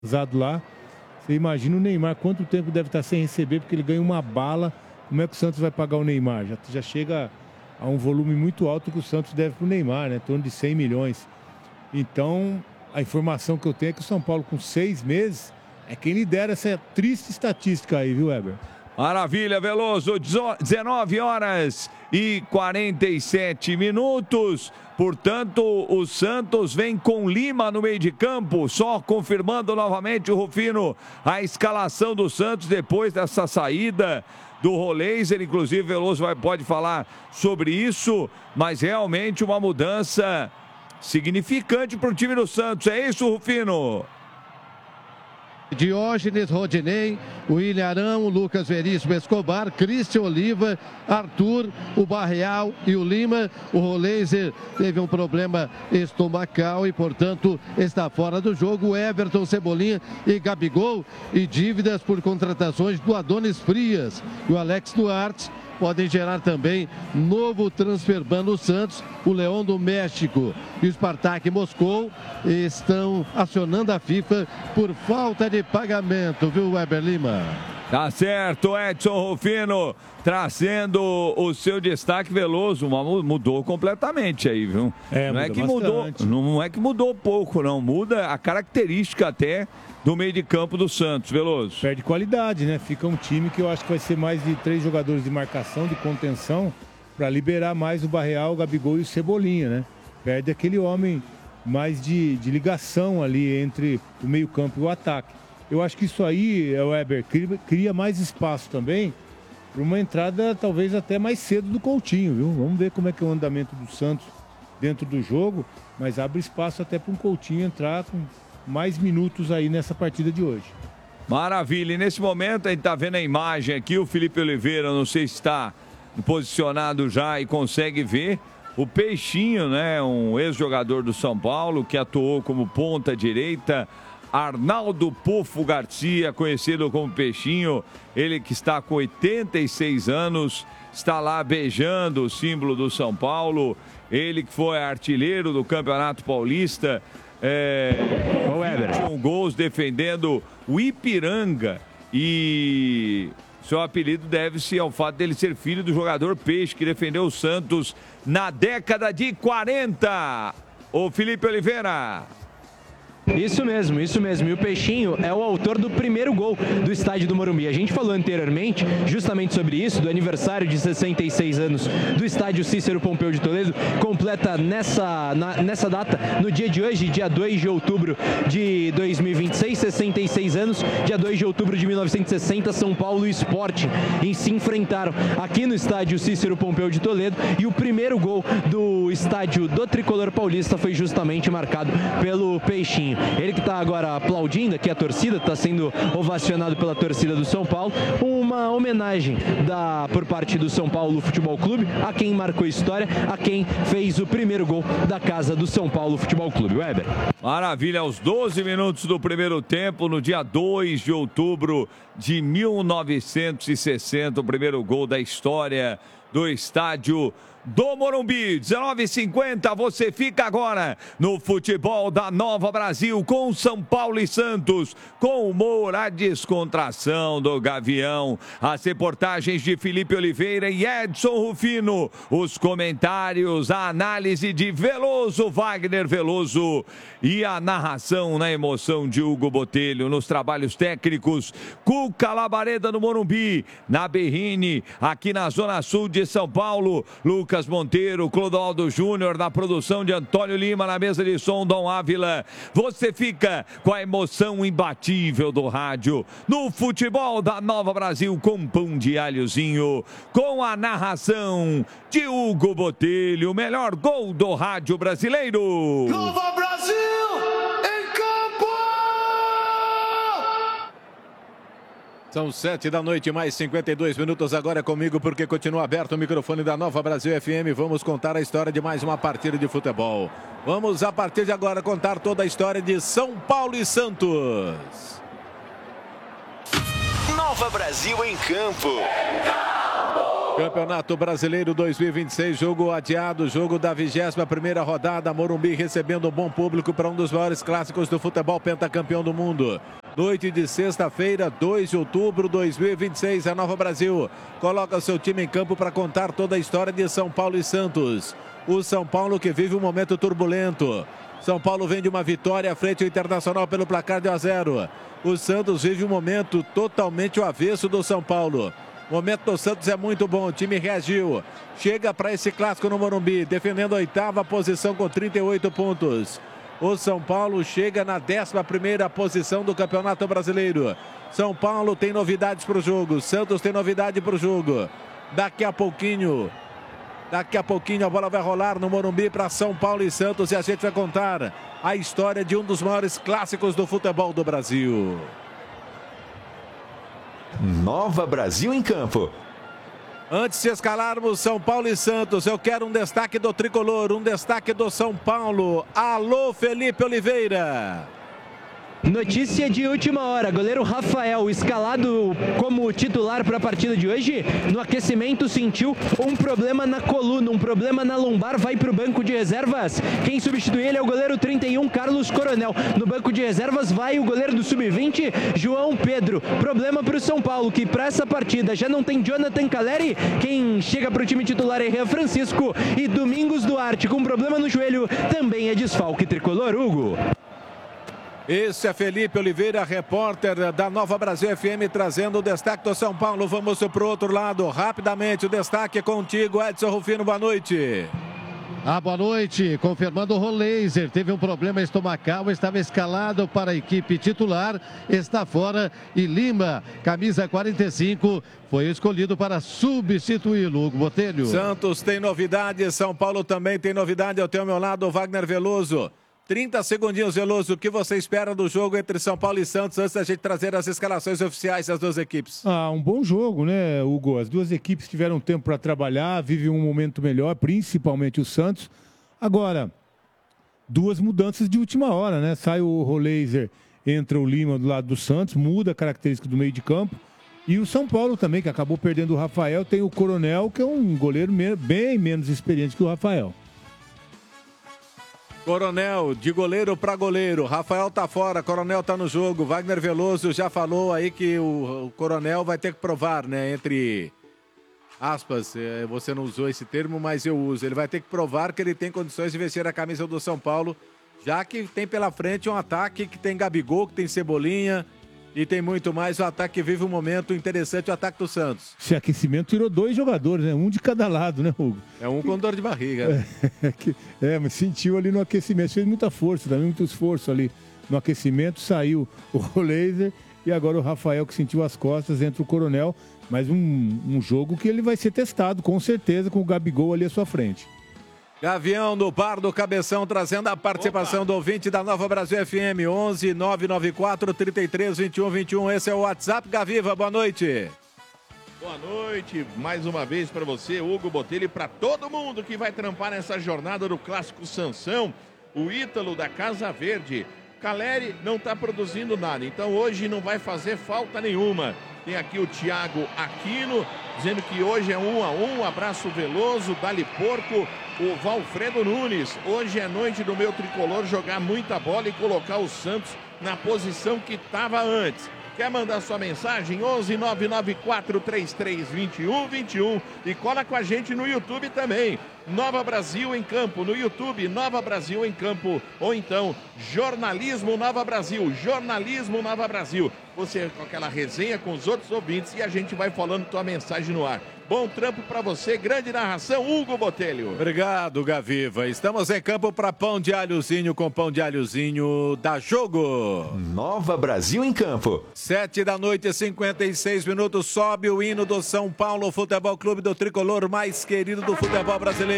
usado lá. Você imagina o Neymar, quanto tempo deve estar sem receber, porque ele ganha uma bala. Como é que o Santos vai pagar o Neymar? Já chega a um volume muito alto que o Santos deve para o Neymar, né? Em torno de 100 milhões. Então, a informação que eu tenho é que o São Paulo, com 6 meses, é quem lidera essa triste estatística aí, viu, Weber? Maravilha, Veloso. 19 horas e 47 minutos. Portanto, o Santos vem com Lima no meio de campo, só confirmando novamente o Rufino a escalação do Santos depois dessa saída do Roleiser. Inclusive, Veloso pode falar sobre isso, mas realmente uma mudança significante para o time do Santos. É isso, Rufino? Diógenes, Rodinei, William Arão, Lucas Veríssimo Escobar, Cristian Oliva, Arthur, o Barreal e o Lima. O Roleiser teve um problema estomacal e, portanto, está fora do jogo. Everton, Cebolinha e Gabigol, e dívidas por contratações do Adonis Frias e o Alex Duarte podem gerar também novo transfer ban no Santos. O Leão do México e o Spartak Moscou estão acionando a FIFA por falta de pagamento, viu, Weber Lima? Tá certo, Edson Rufino, trazendo o seu destaque. Veloso, mudou completamente aí, viu? Não é que mudou pouco, não. Muda a característica até do meio de campo do Santos, Veloso. Perde qualidade, né? Fica um time que eu acho que vai ser mais de 3 jogadores de marcação, de contenção, para liberar mais o Barreal, o Gabigol e o Cebolinha, né? Perde aquele homem mais de ligação ali entre o meio campo e o ataque. Eu acho que isso aí, Weber, cria mais espaço também para uma entrada talvez até mais cedo do Coutinho, viu? Vamos ver como é que é o andamento do Santos dentro do jogo, mas abre espaço até para um Coutinho entrar com mais minutos aí nessa partida de hoje. Maravilha, e nesse momento a gente está vendo a imagem aqui, o Felipe Oliveira, não sei se está posicionado já e consegue ver, o Peixinho, né, um ex-jogador do São Paulo que atuou como ponta direita, Arnaldo Pufo Garcia, conhecido como Peixinho, ele que está com 86 anos, está lá beijando o símbolo do São Paulo, ele que foi artilheiro do Campeonato Paulista, 21 gols defendendo o Ipiranga, e seu apelido deve-se ao fato dele ser filho do jogador Peixe, que defendeu o Santos na década de 40. Ô Felipe Oliveira. Isso mesmo. E o Peixinho é o autor do primeiro gol do estádio do Morumbi. A gente falou anteriormente justamente sobre isso, do aniversário de 66 anos do estádio Cícero Pompeu de Toledo. Completa nessa data, no dia de hoje, dia 2 de outubro de 2026, 66 anos. Dia 2 de outubro de 1960, São Paulo e Sporting se enfrentaram aqui no estádio Cícero Pompeu de Toledo. E o primeiro gol do estádio do Tricolor Paulista foi justamente marcado pelo Peixinho. Ele que está agora aplaudindo aqui a torcida, está sendo ovacionado pela torcida do São Paulo. Uma homenagem por parte do São Paulo Futebol Clube a quem marcou história, a quem fez o primeiro gol da casa do São Paulo Futebol Clube. Weber. Maravilha, aos 12 minutos do primeiro tempo, no dia 2 de outubro de 1960, o primeiro gol da história do estádio do Morumbi. 19h50, você fica agora no futebol da Nova Brasil com São Paulo e Santos, com humor, a descontração do Gavião, as reportagens de Felipe Oliveira e Edson Rufino, os comentários, a análise de Veloso, Wagner Veloso, e a narração na emoção de Hugo Botelho, nos trabalhos técnicos, Cuca Labareda no Morumbi, na Berrine, aqui na Zona Sul de São Paulo, Lucas Monteiro, Clodoaldo Júnior, na produção de Antônio Lima, na mesa de som, Dom Ávila. Você fica com a emoção imbatível do rádio, no futebol da Nova Brasil, com pão de alhozinho, com a narração de Hugo Botelho, o melhor gol do rádio brasileiro. Nova Brasil! São 7h, mais 52 minutos agora comigo, porque continua aberto o microfone da Nova Brasil FM. Vamos contar a história de mais uma partida de futebol. Vamos, a partir de agora, contar toda a história de São Paulo e Santos. Nova Brasil em campo. Campeonato Brasileiro 2026, jogo adiado, jogo da 21ª rodada, Morumbi recebendo um bom público para um dos maiores clássicos do futebol, pentacampeão do mundo. Noite de sexta-feira, 2 de outubro de 2026, a Nova Brasil coloca seu time em campo para contar toda a história de São Paulo e Santos. O São Paulo que vive um momento turbulento. São Paulo vem de uma vitória à frente ao Internacional pelo placar de 1-0. O Santos vive um momento totalmente o avesso do São Paulo. O momento do Santos é muito bom, o time reagiu. Chega para esse clássico no Morumbi, defendendo a 8ª posição com 38 pontos. O São Paulo chega na 11ª posição do Campeonato Brasileiro. São Paulo tem novidades para o jogo, Santos tem novidade para o jogo. Daqui a pouquinho a bola vai rolar no Morumbi para São Paulo e Santos e a gente vai contar a história de um dos maiores clássicos do futebol do Brasil. Nova Brasil em campo. Antes de escalarmos São Paulo e Santos, eu quero um destaque do Tricolor, um destaque do São Paulo. Alô, Felipe Oliveira. Notícia de última hora, goleiro Rafael, escalado como titular para a partida de hoje, no aquecimento sentiu um problema na coluna, um problema na lombar, vai para o banco de reservas. Quem substitui ele é o goleiro 31, Carlos Coronel. No banco de reservas vai o goleiro do Sub-20, João Pedro. Problema para o São Paulo, que para essa partida já não tem Jonathan Caleri, quem chega para o time titular é Rian Francisco e Domingos Duarte, com problema no joelho, também é desfalque tricolor, Hugo. Esse é Felipe Oliveira, repórter da Nova Brasil FM, trazendo o destaque do São Paulo. Vamos para o outro lado, rapidamente, o destaque contigo, Edson Rufino, boa noite. Boa noite, confirmando o Roleiser, teve um problema estomacal, estava escalado para a equipe titular, está fora e Lima, camisa 45, foi escolhido para substituí-lo, Hugo Botelho. Santos tem novidade, São Paulo também tem novidade, eu tenho ao meu lado o Wagner Veloso. 30 segundinhos, Veloso, o que você espera do jogo entre São Paulo e Santos antes da gente trazer as escalações oficiais das duas equipes? Um bom jogo, né, Hugo? As duas equipes tiveram tempo para trabalhar, vivem um momento melhor, principalmente o Santos. Agora, duas mudanças de última hora, né? Sai o Roleiser, entra o Lima do lado do Santos, muda a característica do meio de campo. E o São Paulo também, que acabou perdendo o Rafael, tem o Coronel, que é um goleiro bem menos experiente que o Rafael. Coronel, de goleiro para goleiro. Rafael tá fora, Coronel tá no jogo. Wagner Veloso já falou aí que o Coronel vai ter que provar, né? Entre aspas, você não usou esse termo, mas eu uso. Ele vai ter que provar que ele tem condições de vestir a camisa do São Paulo, já que tem pela frente um ataque que tem Gabigol, que tem Cebolinha e tem muito mais. O ataque vive um momento interessante, o ataque do Santos. Esse aquecimento tirou dois jogadores, né? Um de cada lado, né, Hugo? É um com dor de barriga. Mas sentiu ali no aquecimento, fez muita força, também muito esforço ali no aquecimento, saiu o Roleiser e agora o Rafael que sentiu as costas, entra o Coronel, mas um jogo que ele vai ser testado, com certeza, com o Gabigol ali à sua frente. Gavião no bar do Cabeção, trazendo a participação do ouvinte da Nova Brasil FM, 11 994 33 21 21. Esse é o WhatsApp. Gaviva, boa noite. Boa noite, mais uma vez para você, Hugo Botelho, e para todo mundo que vai trampar nessa jornada do Clássico Sansão, o Ítalo da Casa Verde. Caleri não está produzindo nada, então hoje não vai fazer falta nenhuma. Tem aqui o Thiago Aquino, dizendo que hoje é 1-1, abraço Veloso, Dali Porco, o Valfredo Nunes. Hoje é noite do meu tricolor jogar muita bola e colocar o Santos na posição que estava antes. Quer mandar sua mensagem? 11 994 33 21 21 e cola com a gente no YouTube também. Nova Brasil em Campo, no YouTube, Nova Brasil em Campo, ou então Jornalismo Nova Brasil, Jornalismo Nova Brasil. Você com aquela resenha com os outros ouvintes e a gente vai falando tua mensagem no ar. Bom trampo para você, grande narração, Hugo Botelho. Obrigado, Gaviva. Estamos em campo para pão de alhozinho com pão de alhozinho da Jogo. Nova Brasil em Campo. 7h56, sobe o hino do São Paulo Futebol Clube, do tricolor mais querido do futebol brasileiro.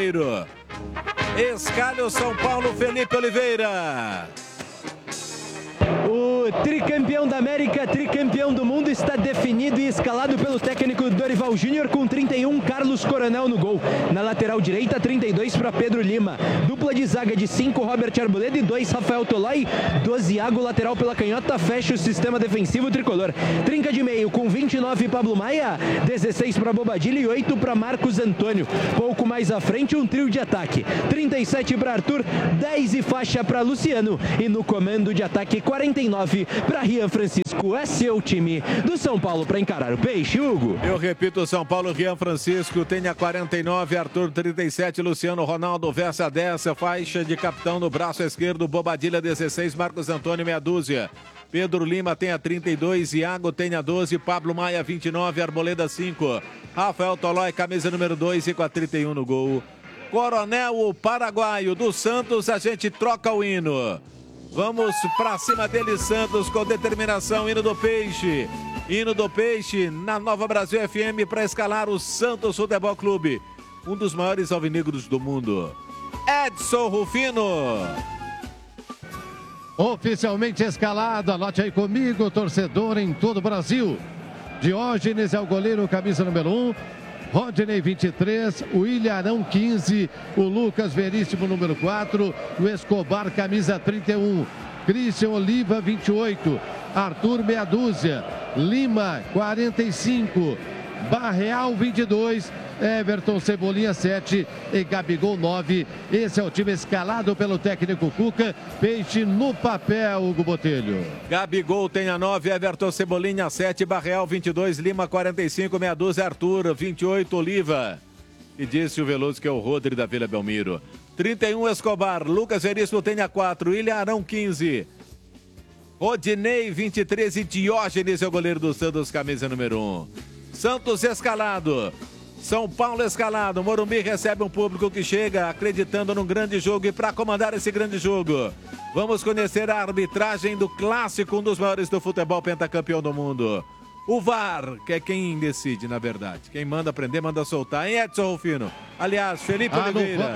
Escalha o São Paulo, Felipe Oliveira. O O tricampeão da América, tricampeão do mundo, está definido e escalado pelo técnico Dorival Júnior com 31, Carlos Coronel no gol. Na lateral direita, 32 para Pedro Lima. Dupla de zaga de 5, Robert Arboleda e 2, Rafael Tolói. 12, Iago, lateral pela canhota, fecha o sistema defensivo tricolor. Trinca de meio com 29, Pablo Maia. 16 para Bobadilha e 8 para Marcos Antônio. Pouco mais à frente, um trio de ataque. 37 para Arthur, 10 e faixa para Luciano. E no comando de ataque, 49 para Rian Francisco. Esse é o time do São Paulo para encarar o Peixe, Hugo. Eu repito, São Paulo, Rian Francisco tem a 49, Arthur 37, Luciano Ronaldo versa 10, faixa de capitão no braço esquerdo, Bobadilha 16, Marcos Antônio meia dúzia. Pedro Lima tem a 32, Iago tem a 12, Pablo Maia 29, Arboleda 5, Rafael Tolói, camisa número 2 e com a 31 no gol. Coronel, o paraguaio do Santos, a gente troca o hino. Vamos pra cima dele, Santos, com determinação, hino do Peixe. Hino do Peixe na Nova Brasil FM para escalar o Santos Futebol Clube, um dos maiores alvinegros do mundo. Edson Rufino. Oficialmente escalado, anote aí comigo, torcedor em todo o Brasil. Diógenes é o goleiro, camisa número 1. Rodney 23, o Ilharão 15, o Lucas Veríssimo número 4, o Escobar camisa 31, Christian Oliva 28, Arthur meia dúzia, Lima 45, Barreal 22, Everton Cebolinha 7 e Gabigol 9. Esse é o time escalado pelo técnico Cuca. Peixe no papel, Hugo Botelho. Gabigol tem a 9, Everton Cebolinha 7, Barreal 22, Lima 45, meia dúzia, Arthur 28, Oliva. E disse o Veloso que é o Rodri da Vila Belmiro. 31, Escobar, Lucas Veríssimo tem a 4, Ilharão 15, Rodinei 23 e Diógenes é o goleiro do Santos, camisa número 1. Santos escalado. São Paulo escalado, Morumbi recebe um público que chega acreditando num grande jogo e para comandar esse grande jogo, vamos conhecer a arbitragem do clássico, um dos maiores do futebol, pentacampeão do mundo. O VAR, que é quem decide, na verdade. Quem manda prender, manda soltar, hein, Edson Rufino? Aliás, Felipe Oliveira.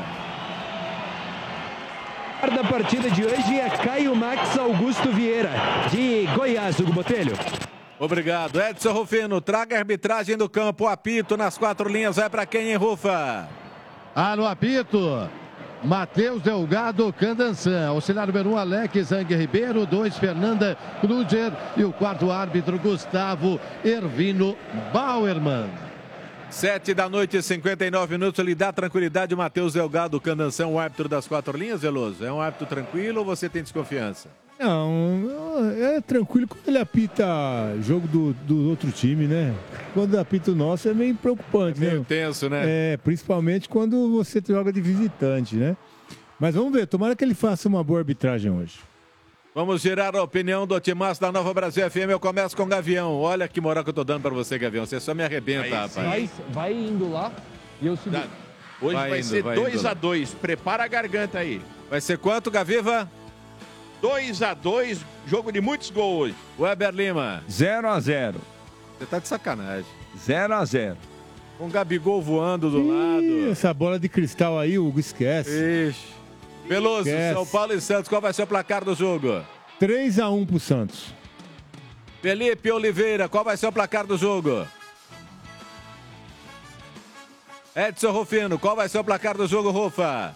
Da partida de hoje é Caio Max Augusto Vieira, de Goiás, Hugo Botelho. Obrigado. Edson Rufino, traga a arbitragem do campo. O apito nas 4 linhas vai para quem, hein, Rufa? No apito, Matheus Delgado Candançan. Auxiliar número 1, Alex Zang Ribeiro. 2, Fernanda Kruger. E o quarto árbitro, Gustavo Ervino Bauerman. 7 da noite, 59 minutos. Ele dá tranquilidade, o Matheus Delgado Candançan, o árbitro das 4 linhas, Veloso? É um árbitro tranquilo ou você tem desconfiança? Não, é tranquilo quando ele apita jogo do outro time, né? Quando apita o nosso é meio preocupante, meio né? tenso, né? Principalmente quando você joga de visitante, né? Mas vamos ver, tomara que ele faça uma boa arbitragem hoje. Vamos girar a opinião do timaço da Nova Brasil FM. Eu começo com o Gavião. Olha que moral que eu tô dando pra você, Gavião. Você só me arrebenta, rapaz. Vai indo lá e eu subi. Hoje vai ser 2-2. Prepara a garganta aí. Vai ser quanto, Gaviva? 2-2, jogo de muitos gols hoje. Weber Lima. 0-0. Você tá de sacanagem. 0-0. Com o Gabigol voando do lado. Essa bola de cristal aí, Hugo, esquece. Ixi. Veloso, São Paulo e Santos, qual vai ser o placar do jogo? 3-1 pro Santos. Felipe Oliveira, qual vai ser o placar do jogo? Edson Rufino, qual vai ser o placar do jogo, Rufa?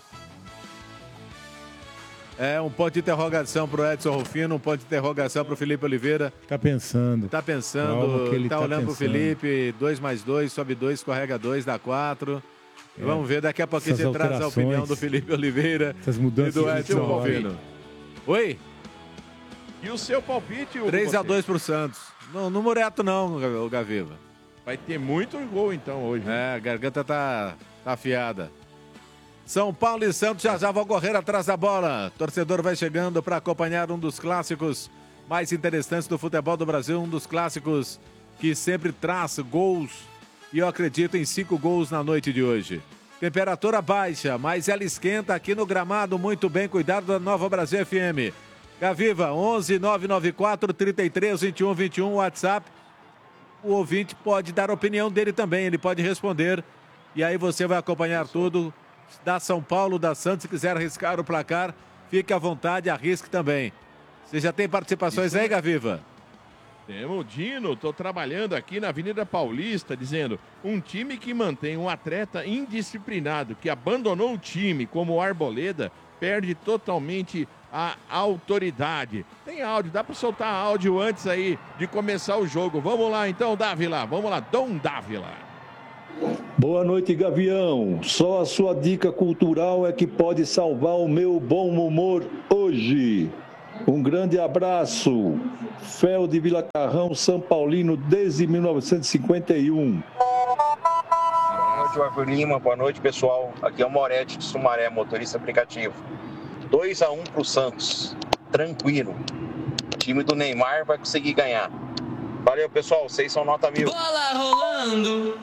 É um ponto de interrogação pro Edson Rufino, um ponto de interrogação pro Felipe Oliveira. Tá pensando. Tá olhando pro Felipe, 2 mais 2, sobe 2, escorrega 2, dá 4. Vamos ver, daqui a pouquinho você traz a opinião do Felipe Oliveira e do Edson Rufino. Oi? E o seu palpite, Hugo? 3-2 pro Santos. Não, número reto não, o Gaviva. Vai ter muito gol então hoje. A garganta tá afiada. São Paulo e Santos já vão correr atrás da bola. Torcedor vai chegando para acompanhar um dos clássicos mais interessantes do futebol do Brasil, um dos clássicos que sempre traz gols. E eu acredito em 5 gols na noite de hoje. Temperatura baixa, mas ela esquenta aqui no gramado. Muito bem, cuidado da Nova Brasil FM. Gaviva, 11 994 33 21 21, WhatsApp. O ouvinte pode dar a opinião dele também, ele pode responder. E aí você vai acompanhar tudo da São Paulo, da Santos. Se quiser arriscar o placar, fique à vontade, arrisque também. Você já tem participações aí, Gaviva? Temos o Dino, estou trabalhando aqui na Avenida Paulista, dizendo, um time que mantém um atleta indisciplinado, que abandonou o time, como o Arboleda, perde totalmente a autoridade. Tem áudio, dá para soltar áudio antes aí de começar o jogo. Vamos lá então, Dávila, vamos lá, Dom Dávila. Boa noite, Gavião. Só a sua dica cultural é que pode salvar o meu bom humor hoje. Um grande abraço. Fel de Vila Carrão, São Paulino, desde 1951. Boa noite, Arthur Lima. Boa noite, pessoal. Aqui é o Moretti de Sumaré, motorista aplicativo. 2-1 para o Santos. Tranquilo. O time do Neymar vai conseguir ganhar. Valeu, pessoal. Vocês são nota 1000. Bola rolando.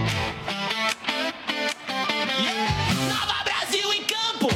Nova Brasil em campo.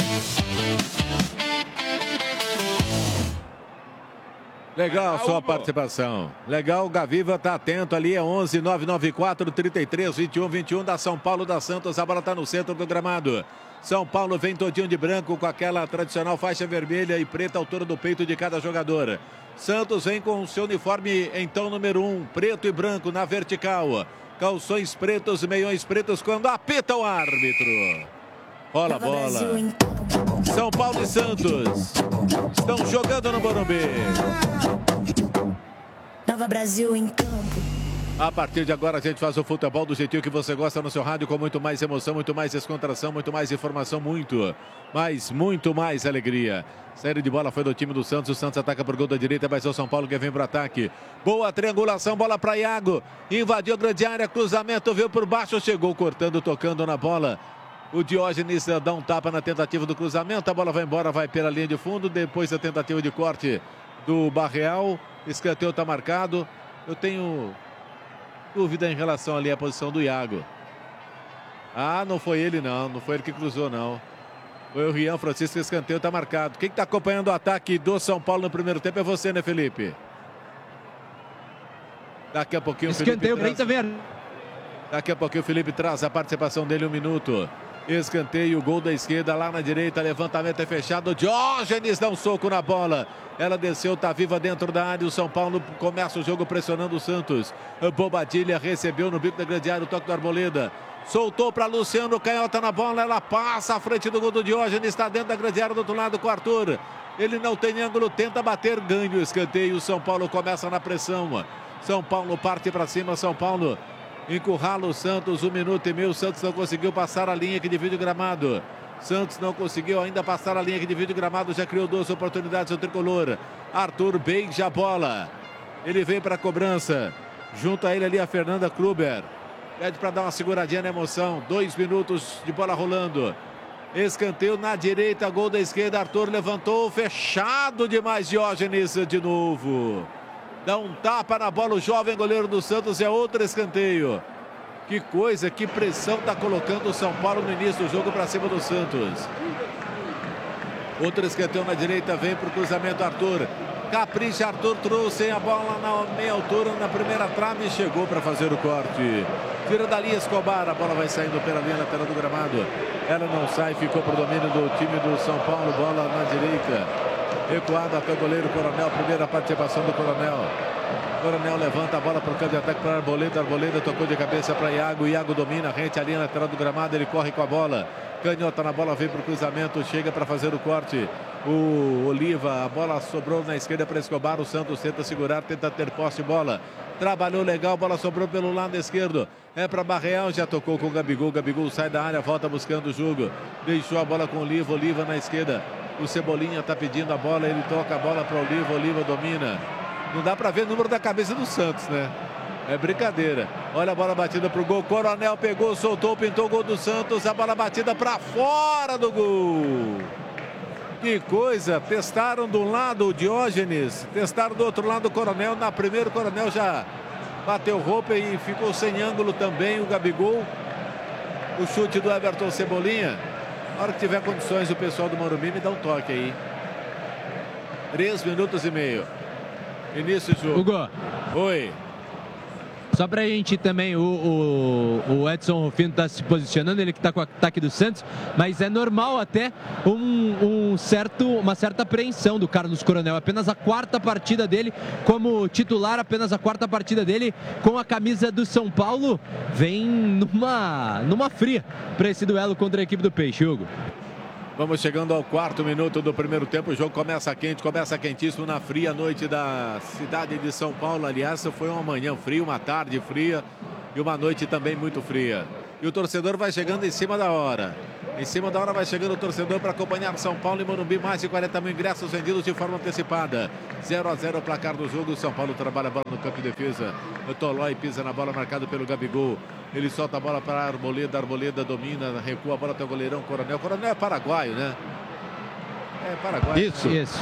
Legal a sua participação. Legal, o Gaviva tá atento ali, é 11 994 33 21 21 da São Paulo da Santos. A bola tá no centro do gramado. São Paulo vem todinho de branco com aquela tradicional faixa vermelha e preta à altura do peito de cada jogador. Santos vem com o seu uniforme, então, número 1, preto e branco na vertical. Calções pretos, meiões pretos quando apita o árbitro. Rola a bola. São Paulo e Santos estão jogando no Morumbi. Nova Brasil em campo. A partir de agora a gente faz o futebol do jeitinho que você gosta no seu rádio, com muito mais emoção, muito mais descontração, muito mais informação, muito mais alegria. Série de bola foi do time do Santos. O Santos ataca por gol da direita, mas é o São Paulo que vem para o ataque. Boa triangulação, bola para Iago. Invadiu a grande área, cruzamento, veio por baixo, chegou cortando, tocando na bola. O Diógenes dá um tapa na tentativa do cruzamento. A bola vai embora, vai pela linha de fundo. Depois da tentativa de corte do Barreal. Escanteio está marcado. Eu tenho dúvida em relação ali à posição do Iago. Ah, não foi ele não. Não foi ele que cruzou não. Foi o Rian Francisco. Escanteio está marcado. Quem está acompanhando o ataque do São Paulo no primeiro tempo é você, né, Felipe? Daqui a pouquinho o Felipe escanteio para Inter. Daqui a pouquinho o Felipe traz a participação dele, 1 minuto. Escanteio, gol da esquerda, lá na direita, levantamento é fechado. Diógenes dá um soco na bola. Ela desceu, tá viva dentro da área. O São Paulo começa o jogo pressionando o Santos. Bobadilha recebeu no bico da grande área o toque do Arboleda. Soltou para Luciano, canhota na bola. Ela passa à frente do gol do Diógenes. Está dentro da grande área do outro lado com o Arthur. Ele não tem ângulo, tenta bater, ganha o escanteio. O São Paulo começa na pressão. São Paulo parte para cima, São Paulo encurrala o Santos, 1 minuto e meio. O Santos não conseguiu passar a linha que divide o gramado. Santos não conseguiu ainda passar a linha que divide o gramado. Já criou 2 oportunidades o tricolor. Arthur beija a bola. Ele vem para a cobrança. Junto a ele ali a Fernanda Kruber. Pede para dar uma seguradinha na emoção. 2 minutos de bola rolando. Escanteio na direita, gol da esquerda. Arthur levantou, fechado demais. Diógenes de novo. Dá um tapa na bola o jovem goleiro do Santos. É outro escanteio. Que coisa, que pressão está colocando o São Paulo no início do jogo para cima do Santos. Outro escanteio na direita, vem para o cruzamento Arthur. Capricha, Arthur trouxe a bola na meia altura, na primeira trave e chegou para fazer o corte. Tira dali Escobar, a bola vai saindo pela linha lateral do gramado. Ela não sai, ficou para o domínio do time do São Paulo, bola na direita. Recuado até o goleiro Coronel, primeira participação do Coronel. Coronel levanta a bola para o campo de ataque para Arboleda. Arboleda tocou de cabeça para Iago. Iago domina, rente a linha lateral do gramado. Ele corre com a bola. Canhota na bola, vem para o cruzamento. Chega para fazer o corte. O Oliva, a bola sobrou na esquerda para Escobar. O Santos tenta segurar, tenta ter posse de bola. Trabalhou legal, bola sobrou pelo lado esquerdo. É para Barreal, já tocou com o Gabigol. Gabigol sai da área, volta buscando o jogo. Deixou a bola com o Oliva. Oliva na esquerda. O Cebolinha está pedindo a bola, ele toca a bola para o Oliva, Oliva domina. Não dá para ver o número da cabeça do Santos, né? É brincadeira. Olha a bola batida para o gol. Coronel pegou, soltou, pintou o gol do Santos. A bola batida para fora do gol. Que coisa. Testaram de um lado o Diógenes, testaram do outro lado o Coronel. Na primeira o Coronel já bateu roupa e ficou sem ângulo também o Gabigol. O chute do Everton Cebolinha. Na hora que tiver condições, o pessoal do Morumbi me dá um toque aí. 3 minutos e meio. Início do jogo. Hugo. Oi. Só pra gente também, o Edson Rufino tá se posicionando, ele que tá com o ataque do Santos, mas é normal até uma certa apreensão do Carlos Coronel. Apenas a 4ª partida dele como titular, apenas a 4ª partida dele com a camisa do São Paulo. Vem numa fria para esse duelo contra a equipe do Peixe, Hugo. Vamos chegando ao 4º minuto do primeiro tempo. O jogo começa quente, começa quentíssimo na fria noite da cidade de São Paulo. Aliás, foi uma manhã fria, uma tarde fria e uma noite também muito fria. E o torcedor vai chegando em cima da hora. Em cima da hora vai chegando o torcedor para acompanhar São Paulo e Morumbi. Mais de 40 mil ingressos vendidos de forma antecipada. 0-0 o placar do jogo. São Paulo trabalha a bola no campo de defesa. O Tolói pisa na bola, marcado pelo Gabigol. Ele solta a bola para a Arboleda. Arboleda domina, recua a bola até o goleirão Coronel. Coronel é paraguaio, né? É paraguaio. Isso.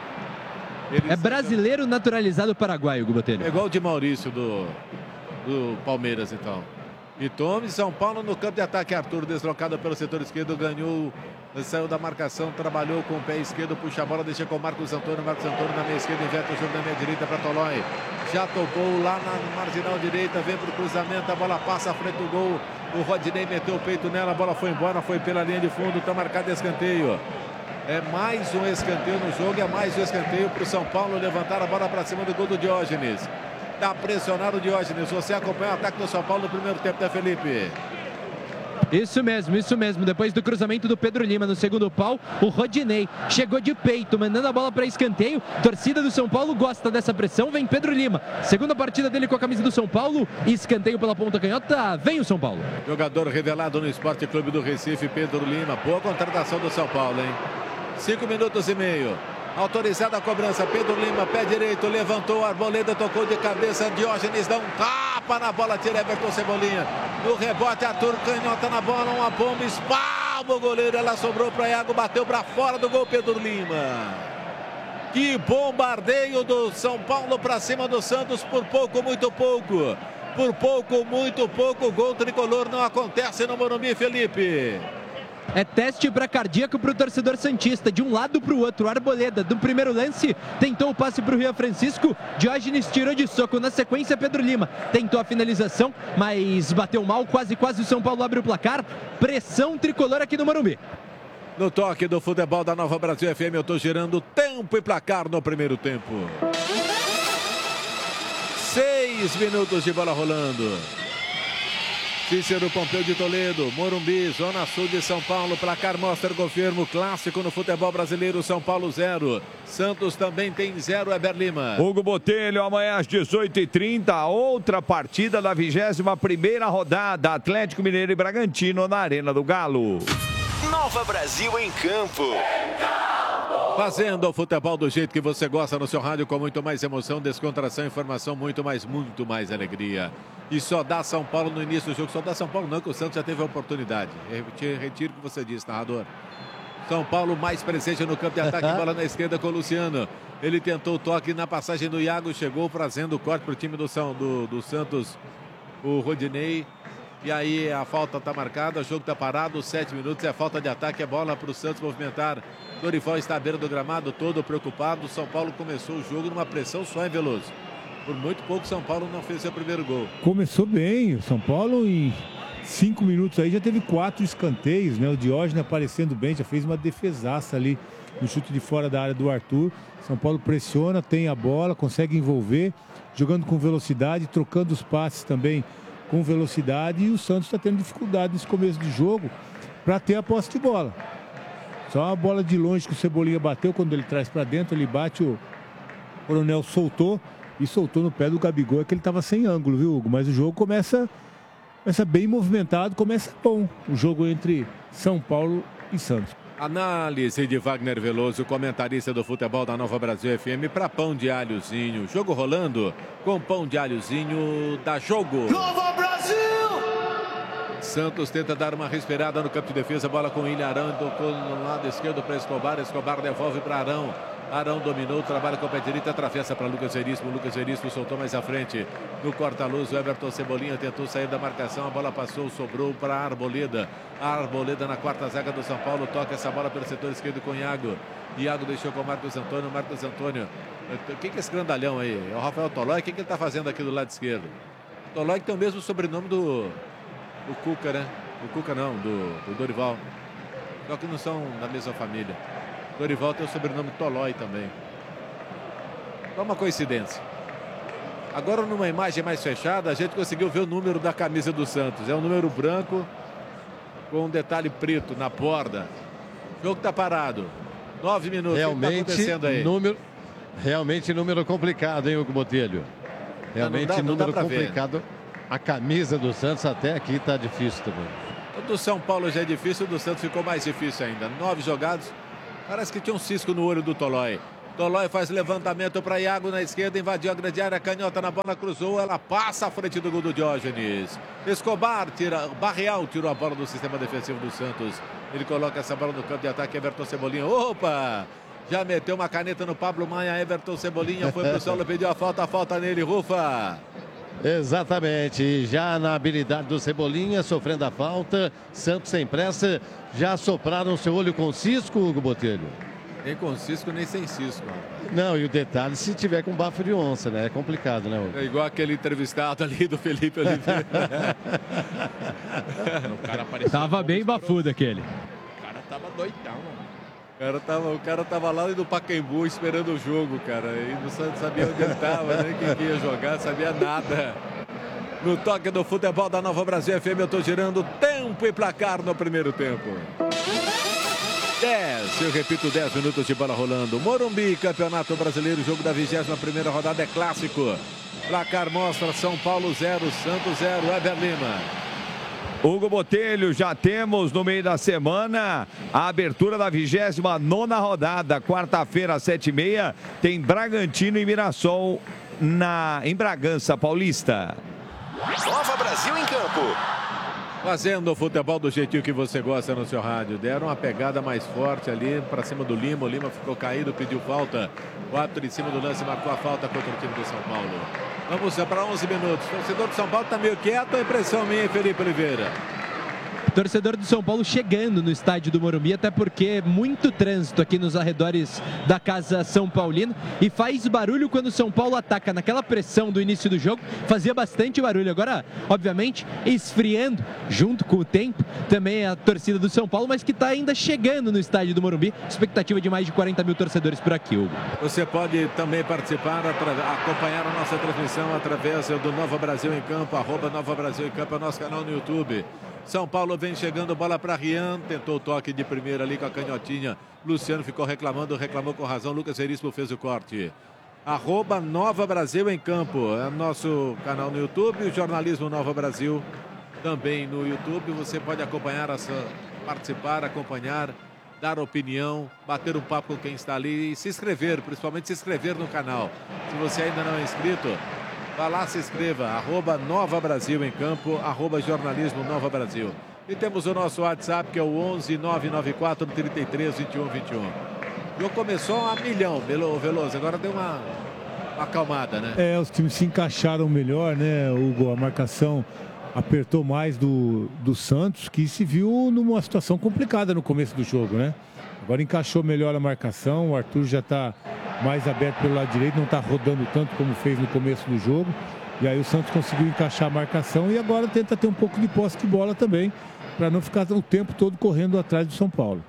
É brasileiro naturalizado paraguaio, Hugo Botelho. É igual o de Maurício do Palmeiras, então. E tome São Paulo no campo de ataque. Arthur deslocado pelo setor esquerdo, ganhou, saiu da marcação, trabalhou com o pé esquerdo, puxa a bola, deixa com o Marcos Antônio. Marcos Antônio na meia esquerda, inverte o jogo na meia direita para Tolói. Já tocou lá na marginal direita, vem para o cruzamento, a bola passa à frente do gol. O Rodinei meteu o peito nela, a bola foi embora, foi pela linha de fundo, está marcado escanteio. É mais um escanteio no jogo, é mais um escanteio para o São Paulo levantar a bola para cima do gol do Diógenes. Está pressionado o Diógenes. Você acompanha o ataque do São Paulo no primeiro tempo, né, Felipe? Isso mesmo. Depois do cruzamento do Pedro Lima no segundo pau, o Rodinei chegou de peito, mandando a bola para escanteio. Torcida do São Paulo gosta dessa pressão. Vem Pedro Lima. Segunda partida dele com a camisa do São Paulo. Escanteio pela ponta canhota. Vem o São Paulo. Jogador revelado no Esporte Clube do Recife, Pedro Lima. Boa contratação do São Paulo, hein? 5 minutos e meio. Autorizada a cobrança, Pedro Lima, pé direito, levantou, Arboleda tocou de cabeça, Diógenes dá um tapa na bola, tira Everton Cebolinha. No rebote, Arthur canhota na bola, uma bomba, espalma o goleiro, ela sobrou para Iago, bateu para fora do gol, Pedro Lima. Que bombardeio do São Paulo para cima do Santos, por pouco, muito pouco. Por pouco, muito pouco, o gol tricolor não acontece no Morumbi, Felipe. É teste para cardíaco para o torcedor santista, de um lado para o outro. Arboleda, do primeiro lance, tentou o passe para o Rian Francisco. Diógenes tirou de soco. Na sequência, Pedro Lima tentou a finalização, mas bateu mal. Quase o São Paulo abre o placar. Pressão tricolor aqui no Morumbi. No toque do futebol da Nova Brasil FM, eu estou gerando tempo e placar no primeiro tempo. 6 minutos de bola rolando. Cícero Pompeu de Toledo, Morumbi, Zona Sul de São Paulo. Placar mostra, confirma, clássico no futebol brasileiro. São Paulo 0. Santos também tem 0, Eber Lima. Hugo Botelho, amanhã às 18h30, outra partida da 21ª rodada. Atlético Mineiro e Bragantino na Arena do Galo. Nova Brasil em campo. Fazendo o futebol do jeito que você gosta no seu rádio, com muito mais emoção, descontração, informação, muito mais alegria. E só dá São Paulo no início do jogo. Só dá São Paulo não, que o Santos já teve a oportunidade. Retiro o que você disse, narrador. São Paulo mais presente no campo de ataque, bola na esquerda com o Luciano. Ele tentou o toque na passagem do Iago, chegou fazendo o corte para o time do Santos, o Rodinei. E aí a falta está marcada, o jogo está parado, 7 minutos, é falta de ataque, é bola para o Santos movimentar. Dorival está à beira do gramado, todo preocupado. São Paulo começou o jogo numa pressão só, em Veloso. Por muito pouco, São Paulo não fez seu primeiro gol. Começou bem, o São Paulo em 5 minutos aí já teve 4 escanteios, né? O Diógenes aparecendo bem, já fez uma defesaça ali no chute de fora da área do Arthur. São Paulo pressiona, tem a bola, consegue envolver, jogando com velocidade, trocando os passes também com velocidade, e o Santos está tendo dificuldade nesse começo de jogo para ter a posse de bola. Só a bola de longe que o Cebolinha bateu, quando ele traz para dentro, ele bate, o Coronel soltou no pé do Gabigol, é que ele estava sem ângulo, viu, Hugo? Mas o jogo começa bem movimentado, começa bom o jogo entre São Paulo e Santos. Análise de Wagner Veloso, comentarista do futebol da Nova Brasil FM, para Pão de Alhozinho. Jogo rolando com Pão de Alhozinho, dá jogo. Nova Brasil! Santos tenta dar uma respirada no campo de defesa, bola com o Ilharão, tocou no lado esquerdo para Escobar, Escobar devolve para Arão. Arão dominou, trabalha com o pé direito, atravessa para Lucas Veríssimo. Lucas Veríssimo soltou mais à frente. No corta-luz, o Everton Cebolinha tentou sair da marcação. A bola passou, sobrou para a Arboleda. A Arboleda na quarta zaga do São Paulo. Toca essa bola pelo setor esquerdo com o Iago. Iago deixou com o Marcos Antônio. Marcos Antônio. Quem que é esse grandalhão aí? É o Rafael Tolói. O que ele está fazendo aqui do lado esquerdo? Tolói que tem o mesmo sobrenome do Cuca, né? Do Cuca não, do Dorival. Só que não são da mesma família. Dorival tem o sobrenome Tolói também. É uma coincidência. Agora, numa imagem mais fechada, a gente conseguiu ver o número da camisa do Santos. É um número branco com um detalhe preto na borda. O jogo está parado. 9 minutos. Realmente, o que está acontecendo aí? Realmente número complicado, hein, Hugo Botelho? Realmente número complicado. A camisa do Santos até aqui está difícil também. O do São Paulo já é difícil, o do Santos ficou mais difícil ainda. 9 jogados. Parece que tinha um cisco no olho do Tolói. Tolói faz levantamento para Iago na esquerda, invadiu a grande área, canhota na bola, cruzou, ela passa à frente do gol do Diógenes. Escobar Barreal tirou a bola do sistema defensivo do Santos. Ele coloca essa bola no campo de ataque, Everton Cebolinha. Opa! Já meteu uma caneta no Pablo Maia, Everton Cebolinha foi pro solo, pediu a falta nele, Rufa. Exatamente, já na habilidade do Cebolinha, sofrendo a falta, Santos sem pressa, já sopraram seu olho com cisco, Hugo Botelho? Nem com cisco, nem sem cisco. Não, e o detalhe, se tiver com bafo de onça, né? É complicado, né, Hugo? É igual aquele entrevistado ali do Felipe Oliveira. O cara tava bem bafudo aquele. O cara tava doidão, mano. O cara tava lá no Pacaembu esperando o jogo, cara. E não sabia onde ele tava, nem quem ia jogar, sabia nada. No toque do futebol da Nova Brasil FM, eu tô girando tempo e placar no primeiro tempo. 10, eu repito, 10 minutos de bola rolando. Morumbi, Campeonato Brasileiro, jogo da 21ª rodada, é clássico. Placar mostra São Paulo 0, Santos 0, Weber Lima. Hugo Botelho, já temos no meio da semana a abertura da 29ª rodada. Quarta-feira, às 7h30, tem Bragantino e Mirassol em Bragança Paulista. Nova Brasil em campo. Fazendo o futebol do jeitinho que você gosta no seu rádio. Deram uma pegada mais forte ali para cima do Lima. O Lima ficou caído, pediu falta. O árbitro em cima do lance marcou a falta contra o time do São Paulo. Vamos para 11 minutos. O torcedor do São Paulo está meio quieto. A impressão minha, Felipe Oliveira. Torcedor do São Paulo chegando no estádio do Morumbi, até porque muito trânsito aqui nos arredores da Casa São Paulino e faz barulho quando o São Paulo ataca. Naquela pressão do início do jogo, fazia bastante barulho. Agora, obviamente, esfriando junto com o tempo, também a torcida do São Paulo, mas que está ainda chegando no estádio do Morumbi. Expectativa de mais de 40 mil torcedores por aqui, Hugo. Você pode também participar, acompanhar a nossa transmissão através do Nova Brasil em Campo, @Nova Brasil em Campo, é o nosso canal no YouTube. São Paulo vem chegando, bola para Rian, tentou o toque de primeira ali com a canhotinha. Luciano ficou reclamou com razão. Lucas Veríssimo fez o corte. @Nova Brasil em Campo, é o nosso canal no YouTube. O Jornalismo Nova Brasil também no YouTube. Você pode acompanhar, participar, acompanhar, dar opinião, bater um papo com quem está ali e se inscrever, principalmente se inscrever no canal. Se você ainda não é inscrito, vá lá, se inscreva, @Nova Brasil em Campo, @Jornalismo Nova Brasil. E temos o nosso WhatsApp, que é o 11 994 33 21 21. O jogo começou a milhão, Veloso, agora deu uma acalmada, né? Os times se encaixaram melhor, né, Hugo? A marcação apertou mais do Santos, que se viu numa situação complicada no começo do jogo, né? Agora encaixou melhor a marcação, o Arthur já está mais aberto pelo lado direito, não está rodando tanto como fez no começo do jogo. E aí o Santos conseguiu encaixar a marcação e agora tenta ter um pouco de posse de bola também, para não ficar o tempo todo correndo atrás do São Paulo.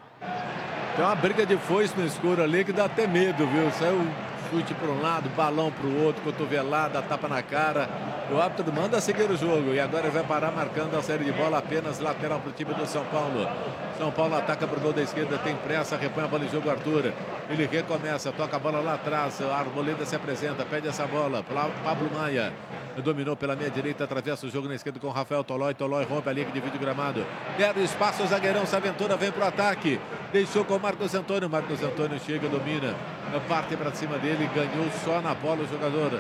Tem uma briga de foice no escuro ali que dá até medo, viu? Saiu chute para um lado, balão para o outro, cotovelada, tapa na cara. O árbitro manda seguir o jogo e agora vai parar marcando a série de bola, apenas lateral para o time do São Paulo. São Paulo ataca para o gol da esquerda, tem pressa, repõe a bola em jogo, Arthur. Ele recomeça, toca a bola lá atrás, a Arboleda se apresenta, pede essa bola, Pablo Maia. Dominou pela meia direita, atravessa o jogo na esquerda com Rafael Tolói. Tolói rompe a linha que divide o gramado. Deram espaço, o zagueirão Saventura vem para o ataque. Deixou com o Marcos Antônio. Marcos Antônio chega, domina. Parte para cima dele, ganhou só na bola o jogador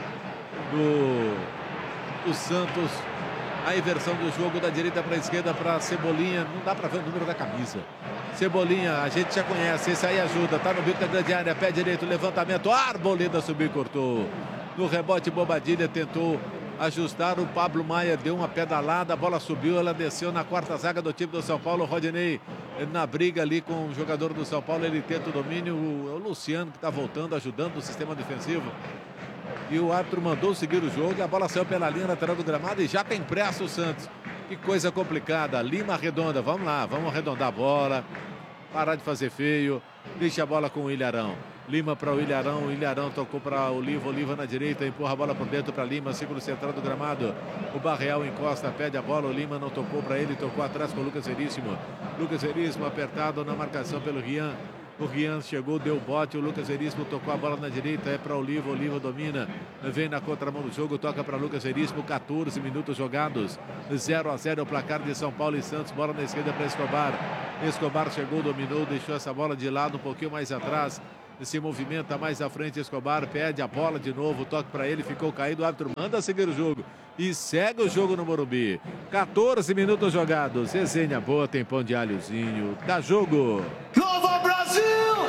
do Santos. A inversão do jogo da direita para a esquerda para Cebolinha. Não dá para ver o número da camisa. Cebolinha, a gente já conhece. Esse aí ajuda. Tá no bico da grande área. Pé direito, levantamento. Arboleda subiu e cortou. No rebote, Bobadilha tentou ajustar. O Pablo Maia deu uma pedalada. A bola subiu. Ela desceu na quarta zaga do time do São Paulo. Rodinei na briga ali com o jogador do São Paulo. Ele tenta o domínio. O Luciano que está voltando, ajudando o sistema defensivo. E o árbitro mandou seguir o jogo. A bola saiu pela linha lateral do gramado e já tem pressa o Santos. Que coisa complicada. Lima arredonda. Vamos lá, vamos arredondar a bola. Parar de fazer feio. Deixa a bola com o Ilharão. Lima para o Ilharão. O Ilharão tocou para o Oliva. Oliva na direita. Empurra a bola por dentro para Lima. Círculo central do gramado. O Barreal encosta, pede a bola. O Lima não tocou para ele. Tocou atrás com o Lucas Veríssimo. Lucas Veríssimo apertado na marcação pelo Rian. O Rian chegou, deu bote, o Lucas Veríssimo tocou a bola na direita, é para o Oliva, Oliva domina, vem na contramão do jogo, toca para Lucas Veríssimo, 14 minutos jogados, 0-0 o placar de São Paulo e Santos, bola na esquerda para Escobar. Escobar chegou, dominou, deixou essa bola de lado um pouquinho mais atrás, se movimenta mais à frente, Escobar perde a bola de novo, toque para ele, ficou caído, o árbitro manda seguir o jogo e segue o jogo no Morumbi. 14 minutos jogados, resenha boa, tem pão de alhozinho, dá jogo. Nova Brasil!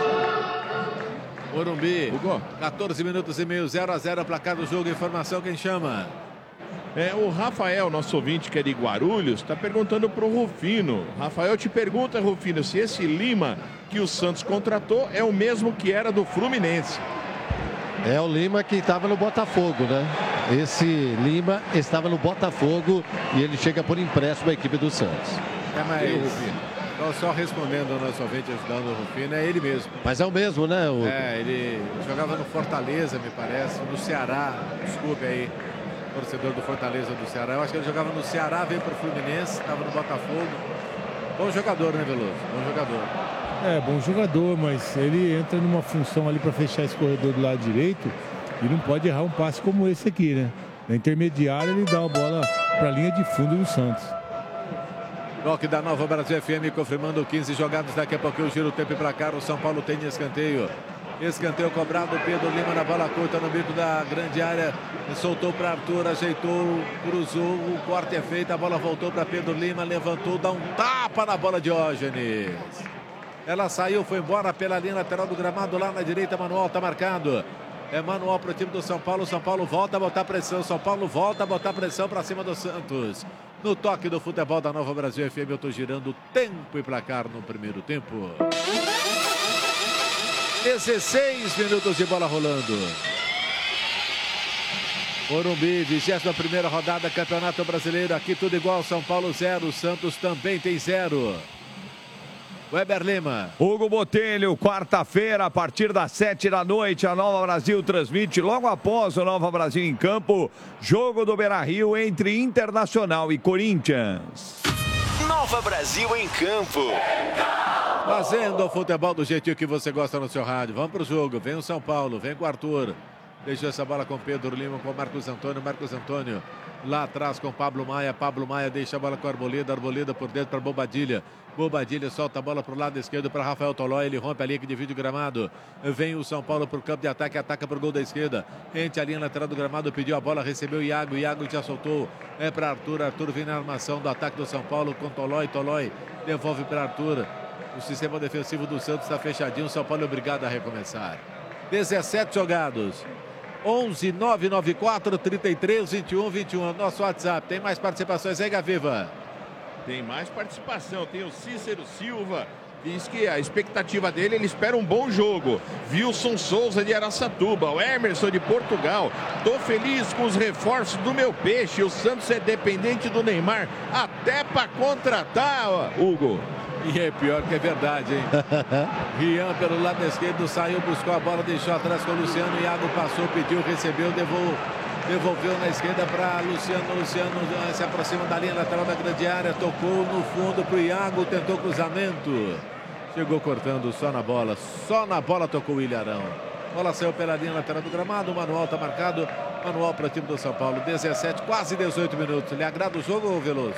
Morumbi, 14 minutos e meio, 0-0 placar do jogo, informação, quem chama? É o Rafael, nosso ouvinte que é de Guarulhos, está perguntando para o Rufino. Rafael te pergunta, Rufino, se esse Lima que o Santos contratou é o mesmo que era do Fluminense. É o Lima que estava no Botafogo, né? Esse Lima estava no Botafogo e ele chega por empréstimo à equipe do Santos. É, mas só respondendo ao nosso ouvinte, ajudando o Rufino, é ele mesmo. Mas é o mesmo, né? É, ele jogava no Fortaleza, me parece, no Ceará, desculpe aí, torcedor do Fortaleza do Ceará. Eu acho que ele jogava no Ceará, veio para o Fluminense, estava no Botafogo. Bom jogador, né, Veloso? Bom jogador. É, bom jogador, mas ele entra numa função ali para fechar esse corredor do lado direito e não pode errar um passe como esse aqui, né? Na intermediária ele dá a bola para a linha de fundo do Santos. Toque da Nova Brasil FM, confirmando 15 jogados. Daqui a pouquinho giro o tempo para cá. O São Paulo tem escanteio. Escanteio cobrado. Pedro Lima na bola curta no bico da grande área. Soltou para Arthur, ajeitou, cruzou. O corte é feito. A bola voltou para Pedro Lima. Levantou, dá um tapa na bola de Diógenes. Ela saiu, foi embora pela linha lateral do gramado. Lá na direita, Manuel está marcado. É manual para o time do São Paulo. São Paulo volta a botar pressão. São Paulo volta a botar pressão para cima do Santos. No toque do futebol da Nova Brasil FM, eu estou girando tempo e placar no primeiro tempo. 16 minutos de bola rolando. Morumbi, 21ª rodada, Campeonato Brasileiro. Aqui tudo igual, São Paulo 0, Santos também tem 0. Weber Lima. Hugo Botelho, quarta-feira, a partir das 7 da noite, a Nova Brasil transmite, logo após o Nova Brasil em campo, jogo do Beira-Rio entre Internacional e Corinthians. Nova Brasil em campo. Fazendo o futebol do jeitinho que você gosta no seu rádio. Vamos pro jogo, vem o São Paulo, vem com o Arthur. Deixou essa bola com Pedro Lima, com Marcos Antônio. Marcos Antônio lá atrás com Pablo Maia. Pablo Maia deixa a bola com Arboleda. Arboleda por dentro para Bobadilha. Bobadilha solta a bola para o lado esquerdo para Rafael Tolói. Ele rompe a linha que divide o gramado. Vem o São Paulo para o campo de ataque. Ataca para o gol da esquerda. Entre a linha lateral do gramado. Pediu a bola, recebeu o Iago. Iago já soltou. É para Arthur. Arthur vem na armação do ataque do São Paulo com Tolói. Tolói devolve para Arthur. O sistema defensivo do Santos está fechadinho. O São Paulo é obrigado a recomeçar. 17 jogados. 11 994 33 21 21. Nosso WhatsApp. Tem mais participações aí, Gaviva? Tem mais participação. Tem o Cícero Silva. Diz que a expectativa dele, ele espera um bom jogo. Wilson Souza de Araçatuba. O Emerson de Portugal. Tô feliz com os reforços do meu peixe. O Santos é dependente do Neymar até para contratar, ó, Hugo. E é pior que é verdade, hein? Rian pelo lado esquerdo saiu, buscou a bola, deixou atrás com o Luciano. Iago passou, pediu, recebeu, devolveu na esquerda para Luciano. Luciano se aproxima da linha lateral da grande área, tocou no fundo para o Iago, tentou cruzamento. Chegou cortando só na bola tocou o Ilharão. Bola saiu pela linha lateral do gramado, o Manuel está marcado. Manuel para o time do São Paulo, 17, quase 18 minutos. Lhe agrada o jogo, Veloso?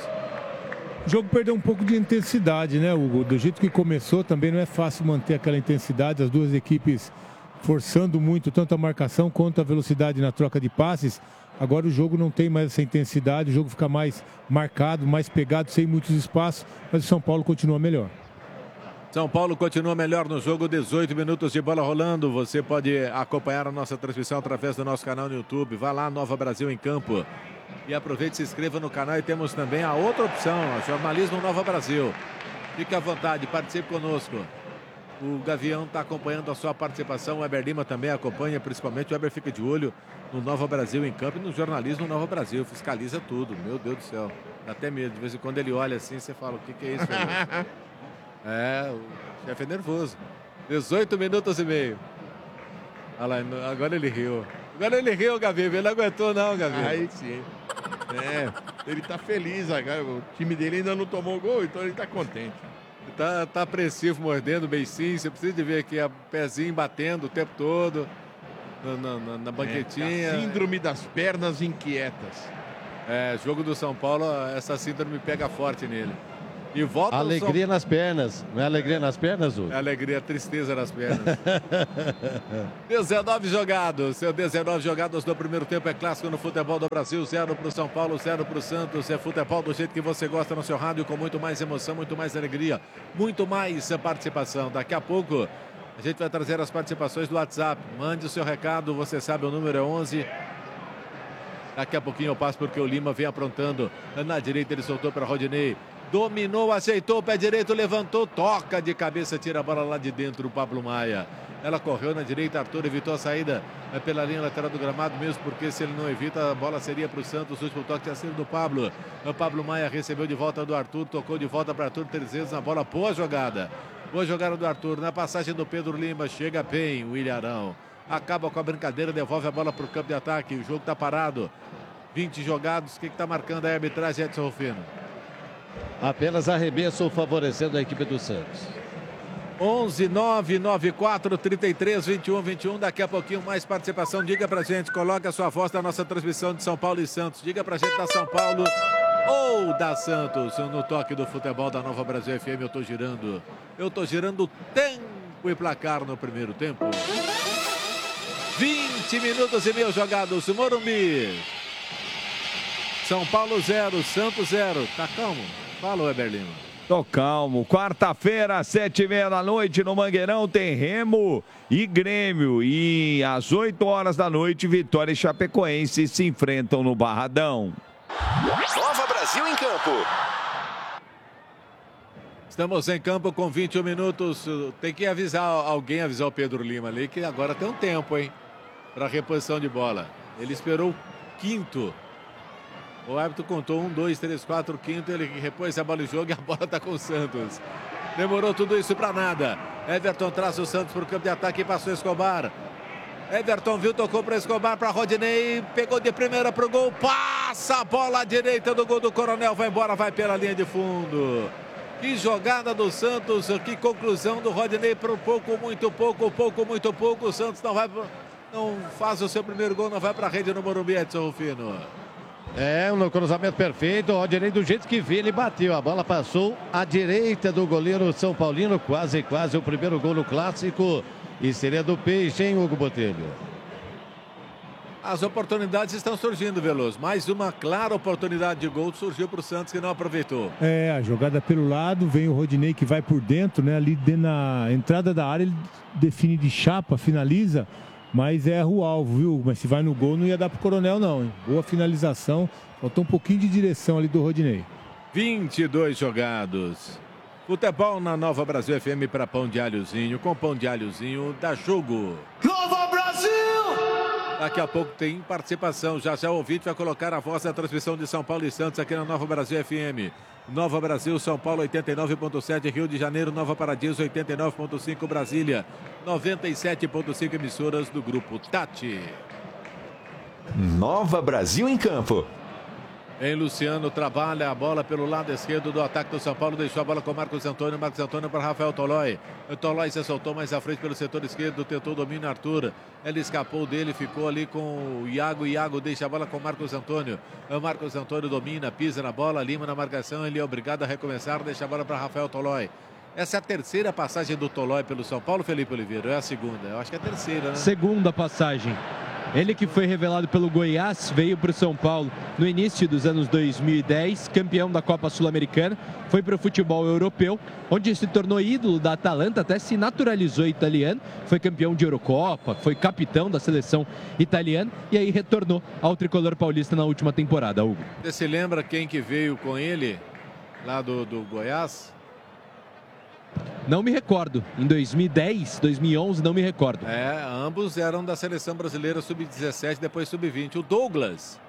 O jogo perdeu um pouco de intensidade, né, Hugo? Do jeito que começou, também não é fácil manter aquela intensidade. As duas equipes forçando muito, tanto a marcação quanto a velocidade na troca de passes. Agora o jogo não tem mais essa intensidade, o jogo fica mais marcado, mais pegado, sem muitos espaços, mas o São Paulo continua melhor. São Paulo continua melhor no jogo, 18 minutos de bola rolando. Você pode acompanhar a nossa transmissão através do nosso canal no YouTube. Vá lá, Nova Brasil em Campo. E aproveite, se inscreva no canal e temos também a outra opção, a Jornalismo Nova Brasil. Fique à vontade, participe conosco. O Gavião está acompanhando a sua participação, o Weber Lima também acompanha, principalmente o Weber fica de olho no Nova Brasil em campo e no jornalismo Nova Brasil, fiscaliza tudo, meu Deus do céu, dá até medo, de vez em quando ele olha assim, você fala, o que é isso? O chefe é nervoso. 18 minutos e meio. Olha lá, agora ele riu. Gavi, ele não aguentou não, Gavi. Aí sim. Ele tá feliz agora, o time dele ainda não tomou gol, então ele tá contente. Tá apreensivo, mordendo o beicinho. Você precisa de ver aqui, o pezinho batendo o tempo todo na banquetinha. A síndrome das pernas inquietas. Jogo do São Paulo, essa síndrome pega forte nele. E volta alegria nas pernas. Não é alegria nas pernas, Hugo? É alegria, tristeza nas pernas. 19 jogados. 19 jogados no primeiro tempo. É clássico no futebol do Brasil. 0 para o São Paulo, 0 para o Santos. É futebol do jeito que você gosta no seu rádio, com muito mais emoção, muito mais alegria, muito mais participação. Daqui a pouco a gente vai trazer as participações do WhatsApp. Mande o seu recado. Você sabe, o número é 11. Daqui a pouquinho eu passo porque o Lima vem aprontando. Na direita ele soltou para Rodinei. Dominou, aceitou, pé direito, levantou, toca de cabeça, tira a bola lá de dentro o Pablo Maia. Ela correu na direita, Arthur evitou a saída pela linha lateral do gramado, mesmo porque se ele não evita, a bola seria para o Santos. O último toque tinha sido do Pablo. O Pablo Maia recebeu de volta do Arthur, tocou de volta para Arthur, 3 vezes na bola. Boa jogada do Arthur. Na passagem do Pedro Lima, chega bem o Ilharão. Acaba com a brincadeira, devolve a bola para o campo de ataque. O jogo está parado. 20 jogados. O que está marcando a arbitragem, Edson Rufino? Apenas arremesso favorecendo a equipe do Santos. 11-994-33-21-21. Daqui a pouquinho mais participação. Diga pra gente, coloca a sua voz na nossa transmissão de São Paulo e Santos. Diga pra gente da São Paulo ou da Santos. No toque do futebol da Nova Brasil FM, eu tô girando tempo e placar no primeiro tempo. 20 minutos e meio jogados. Morumbi. São Paulo 0, Santos 0. Tá calmo? Fala, Weber Lima. Tô calmo. Quarta-feira, 7h30 da noite, no Mangueirão, tem Remo e Grêmio. E às 8 horas da noite, Vitória e Chapecoense se enfrentam no Barradão. Nova Brasil em campo. Estamos em campo com 21 minutos. Tem que avisar o Pedro Lima ali, que agora tem um tempo, hein? Para reposição de bola. Ele esperou o quinto. O árbitro contou 1, 2, 3, 4, quinto. Ele repôs a bola em jogo e a bola está com o Santos. Demorou tudo isso para nada. Everton traz o Santos para o campo de ataque e passou Escobar. Everton viu, tocou para Escobar, para Rodinei. Pegou de primeira para o gol. Passa a bola à direita do gol do Coronel. Vai embora, vai pela linha de fundo. Que jogada do Santos. Que conclusão do Rodinei para pouco, muito pouco. O Santos não faz o seu primeiro gol, não vai para a rede no Morumbi, Edson Rufino. No cruzamento perfeito, o Rodinei do jeito que veio, ele bateu, a bola passou à direita do goleiro São Paulino, quase o primeiro gol no clássico, e seria do Peixe, hein, Hugo Botelho? As oportunidades estão surgindo, Veloso. Mais uma clara oportunidade de gol surgiu para o Santos, que não aproveitou. A jogada pelo lado, vem o Rodinei que vai por dentro, né? Ali na entrada da área, ele define de chapa, finaliza. Mas erra o alvo, viu? Mas se vai no gol, não ia dar pro Coronel, não, hein? Boa finalização. Faltou um pouquinho de direção ali do Rodinei. 22 jogados. Futebol na Nova Brasil FM para Pão de Alhozinho. Com Pão de Alhozinho, dá jogo. Nova Brasil! Daqui a pouco tem participação. Já o ouvinte vai colocar a voz da transmissão de São Paulo e Santos aqui na Nova Brasil FM. Nova Brasil, São Paulo 89.7, Rio de Janeiro, Nova Paradiso 89.5, Brasília 97.5, emissoras do Grupo Tati. Nova Brasil em campo. Luciano trabalha a bola pelo lado esquerdo do ataque do São Paulo, deixou a bola com Marcos Antônio para Rafael Tolói. O Tolói se soltou mais à frente pelo setor esquerdo, tentou o domínio Arthur. Ele escapou dele, ficou ali com o Iago deixa a bola com Marcos Antônio. O Marcos Antônio domina, pisa na bola, Lima na marcação, ele é obrigado a recomeçar, deixa a bola para Rafael Tolói. Essa é a terceira passagem do Tolói pelo São Paulo, Felipe Oliveira? É a segunda? Eu acho que é a terceira, né? Segunda passagem. Ele que foi revelado pelo Goiás, veio para o São Paulo no início dos anos 2010, campeão da Copa Sul-Americana, foi para o futebol europeu, onde se tornou ídolo da Atalanta, até se naturalizou italiano, foi campeão de Eurocopa, foi capitão da seleção italiana e aí retornou ao tricolor paulista na última temporada, Hugo. Você se lembra quem que veio com ele lá do Goiás? Não me recordo. Em 2010, 2011, não me recordo. Ambos eram da seleção brasileira sub-17, depois sub-20. O Douglas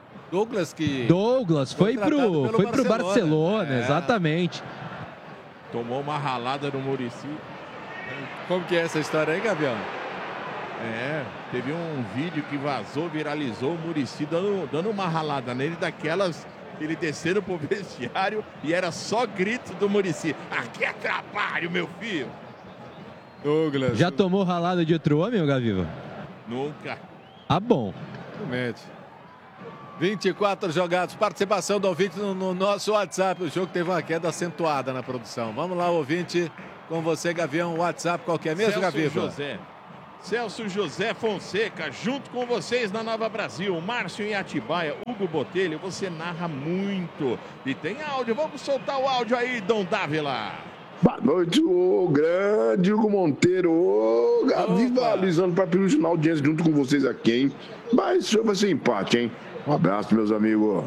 foi pro Barcelona, exatamente. Tomou uma ralada no Muricy. Como que é essa história aí, Gabriel? Teve um vídeo que vazou, viralizou, o Muricy dando uma ralada nele, daquelas, ele descendo pro vestiário e era só grito do Muricy. Aqui é trabalho, meu filho. Douglas. Já tomou ralada de outro homem, Gaviva? Nunca. Ah, bom. Realmente. 24 jogados, participação do ouvinte no nosso WhatsApp. O jogo teve uma queda acentuada na produção. Vamos lá, ouvinte, com você, Gavião. WhatsApp, qual que é mesmo, Gaviva? Celso José Fonseca, junto com vocês na Nova Brasil. Márcio em Atibaia, Hugo Botelho, você narra muito. E tem áudio, vamos soltar o áudio aí, Dom Dávila. Boa noite, o grande Hugo Monteiro. Ô, Gaviva, Lisandro Papirucho na audiência junto com vocês aqui, hein? Mas esse jogo vai ser empate, hein? Um abraço, meus amigos.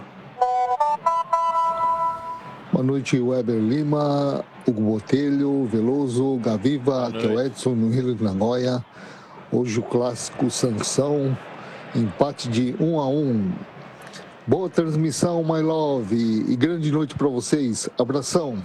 Boa noite, Weber Lima, Hugo Botelho, Veloso, Gaviva, que é o Edson no Rio de Nagoya. Hoje o clássico Sansão, empate de 1-1. Boa transmissão, my love, e grande noite para vocês. Abração.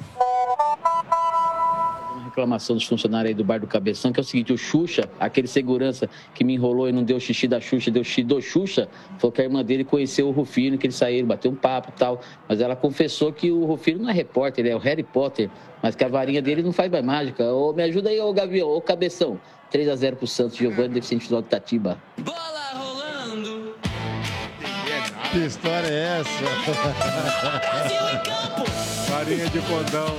Reclamação dos funcionários aí do bar do Cabeção, que é o seguinte: o Xuxa, aquele segurança que me enrolou e não deu xixi da Xuxa, deu xixi do Xuxa, falou que a irmã dele conheceu o Rufino, que eles saíram, bateu um papo e tal, mas ela confessou que o Rufino não é repórter, ele é o Harry Potter, mas que a varinha dele não faz mais mágica. Ô, me ajuda aí, ô Gavião, ô Cabeção. 3-0 pro Santos, Giovanni, deficiente do Itatiba. Bola rolando. Que história é essa? Brasil em campo. Farinha de condão.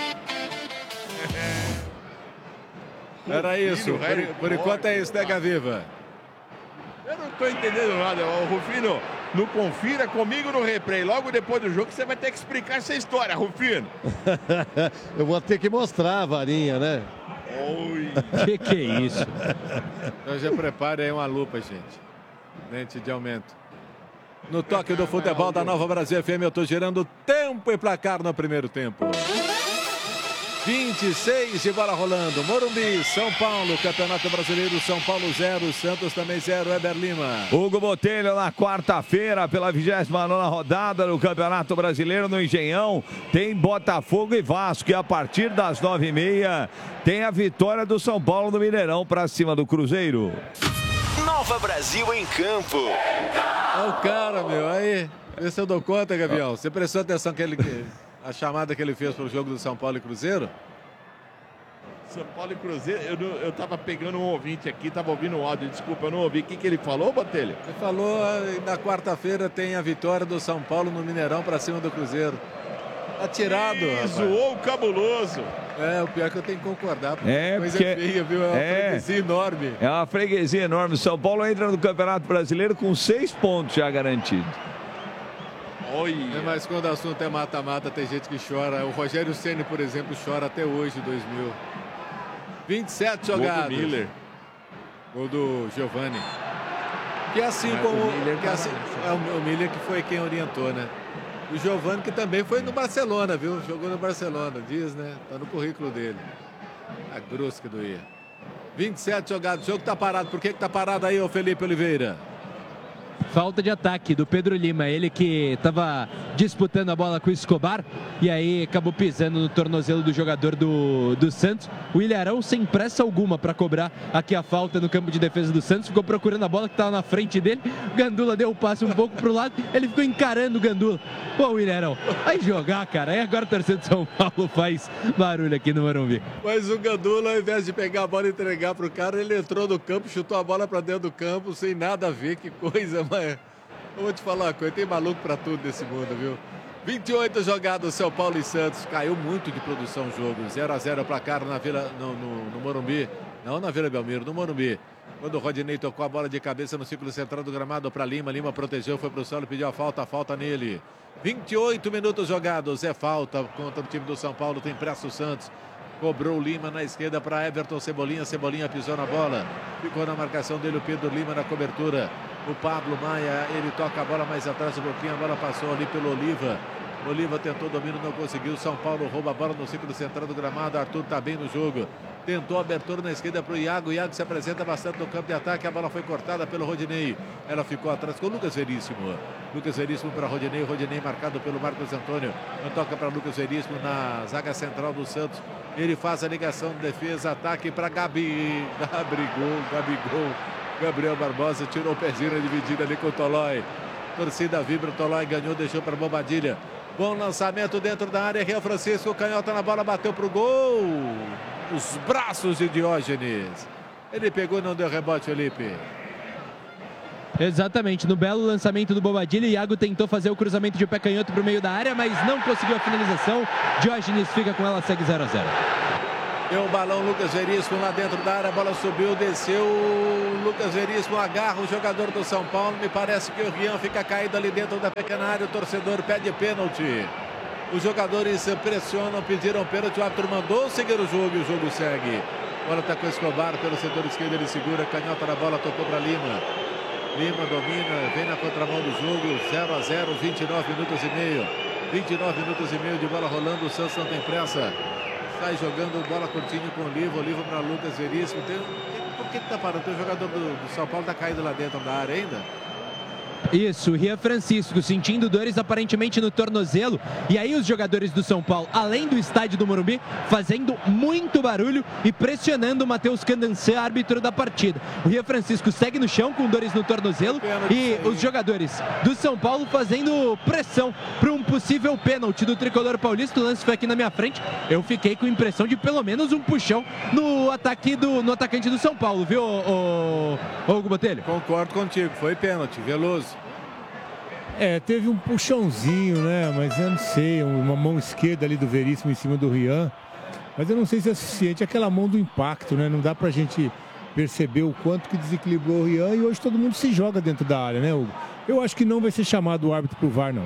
Era isso. Por enquanto é isso, né, Gaviva? Eu não tô entendendo nada. O Rufino, não confira comigo no replay. Logo depois do jogo você vai ter que explicar essa história, Rufino. Eu vou ter que mostrar a varinha, né? Oi. Que é isso? Então já prepare aí uma lupa, gente. Lente de aumento. No toque do futebol da Nova Brasil FM, eu tô gerando tempo e placar no primeiro tempo. 26 de bola rolando. Morumbi, São Paulo, Campeonato Brasileiro, São Paulo 0, Santos também 0, Weber Lima. Hugo Botelho na quarta-feira, pela 29ª rodada do Campeonato Brasileiro no Engenhão, tem Botafogo e Vasco, e a partir das 9h30 tem a vitória do São Paulo no Mineirão para cima do Cruzeiro. Nova Brasil em campo. Olha o cara, meu, aí. Vê se eu dou conta, Gavião. Você prestou atenção a chamada que ele fez para o jogo do São Paulo e Cruzeiro? São Paulo e Cruzeiro, eu tava pegando um ouvinte aqui, tava ouvindo o áudio, desculpa, eu não ouvi. O que ele falou, Botelho? Ele falou, na quarta-feira tem a vitória do São Paulo no Mineirão para cima do Cruzeiro. Tá tirado, rapaz. Zoou o cabuloso. O pior é que eu tenho que concordar. Coisa feia, viu? É uma freguesia enorme. É uma freguesia enorme. O São Paulo entra no Campeonato Brasileiro com 6 pontos já garantidos. Mas quando o assunto é mata-mata, tem gente que chora. O Rogério Ceni, por exemplo, chora até hoje, 2000. 27 jogados. Gol do Miller. Gol do Giovanni. Que assim como... o Miller que foi quem orientou, né? O Giovanni que também foi no Barcelona, viu? Jogou no Barcelona, diz, né? Tá no currículo dele. A grosso que doía. 27 jogados. O jogo tá parado. Por que tá parado aí, ô Felipe Oliveira? Falta de ataque do Pedro Lima, ele que estava disputando a bola com o Escobar e aí acabou pisando no tornozelo do jogador do Santos. O Ilharão sem pressa alguma para cobrar aqui a falta no campo de defesa do Santos, ficou procurando a bola que estava na frente dele. O Gandula deu o passe um pouco pro lado, ele ficou encarando o Gandula. Pô, o Ilharão, vai jogar, cara. Aí agora o torcedor de São Paulo faz barulho aqui no Morumbi. Mas o Gandula, ao invés de pegar a bola e entregar pro cara, ele entrou no campo, chutou a bola para dentro do campo, sem nada a ver, que coisa, mas... Eu vou te falar uma coisa, tem maluco pra tudo nesse mundo, viu? 28 jogados, São Paulo e Santos. Caiu muito de produção o jogo. 0-0 o placar na Vila, no Morumbi. Não na Vila Belmiro, no Morumbi. Quando o Rodinei tocou a bola de cabeça no círculo central do gramado para Lima. Lima protegeu, foi pro solo, pediu a falta nele. 28 minutos jogados. É falta contra o time do São Paulo. Tem pressa o Santos. Cobrou o Lima na esquerda para Everton Cebolinha. Cebolinha pisou na bola. Ficou na marcação dele o Pedro Lima na cobertura. O Pablo Maia, ele toca a bola mais atrás um pouquinho. A bola passou ali pelo Oliva. Oliva tentou domínio, não conseguiu. São Paulo rouba a bola no círculo central do gramado. Arthur está bem no jogo. Tentou a abertura na esquerda para o Iago. O Iago se apresenta bastante no campo de ataque. A bola foi cortada pelo Rodinei. Ela ficou atrás com o Lucas Veríssimo. Lucas Veríssimo para Rodinei. Rodinei marcado pelo Marcos Antônio. Não toca para Lucas Veríssimo na zaga central do Santos. Ele faz a ligação de defesa. Ataque para Gabigol. Gabriel Barbosa tirou o pezinho na dividida ali com o Tolói. Torcida vibra. O Tolói ganhou, deixou para Bobadilha. Bom lançamento dentro da área. Rian Francisco, o canhota na bola, bateu pro gol. Os braços de Diógenes. Ele pegou e não deu rebote, Felipe. Exatamente, no belo lançamento do Bobadilha, Iago tentou fazer o cruzamento de pé canhoto para o meio da área, mas não conseguiu a finalização. Diógenes fica com ela, segue 0 a 0. Deu o balão, Lucas Veríssimo lá dentro da área, a bola subiu, desceu. Lucas Veríssimo agarra o jogador do São Paulo. Me parece que o Rian fica caído ali dentro da pequena área. O torcedor pede pênalti. Os jogadores pressionam, pediram pênalti. O árbitro mandou seguir o jogo e o jogo segue. A bola está com o Escobar pelo setor esquerdo, ele segura, canhota na bola, tocou para Lima. Lima domina, vem na contramão do jogo, 0 a 0, 29 minutos e meio. 29 minutos e meio de bola rolando, o Santos não tem pressa. Sai jogando bola curtinho com o Oliva para Lucas Veríssimo. Por que está parando? Tem um jogador do São Paulo está caído lá dentro da área ainda? Isso, Rian Francisco sentindo dores aparentemente no tornozelo. E aí os jogadores do São Paulo, além do estádio do Morumbi, fazendo muito barulho e pressionando o Matheus Candançã, árbitro da partida. O Rian Francisco segue no chão com dores no tornozelo e os jogadores do São Paulo fazendo pressão para um possível pênalti do tricolor paulista. O lance foi aqui na minha frente. Eu fiquei com a impressão de pelo menos um puxão no atacante do São Paulo, viu, Hugo Botelho? Concordo contigo, foi pênalti, Veloso. Teve um puxãozinho, né? Mas eu não sei, uma mão esquerda ali do Veríssimo em cima do Rian. Mas eu não sei se é suficiente aquela mão do impacto, né? Não dá pra gente perceber o quanto que desequilibrou o Rian. E hoje todo mundo se joga dentro da área, né, Hugo? Eu acho que não vai ser chamado o árbitro pro VAR, não.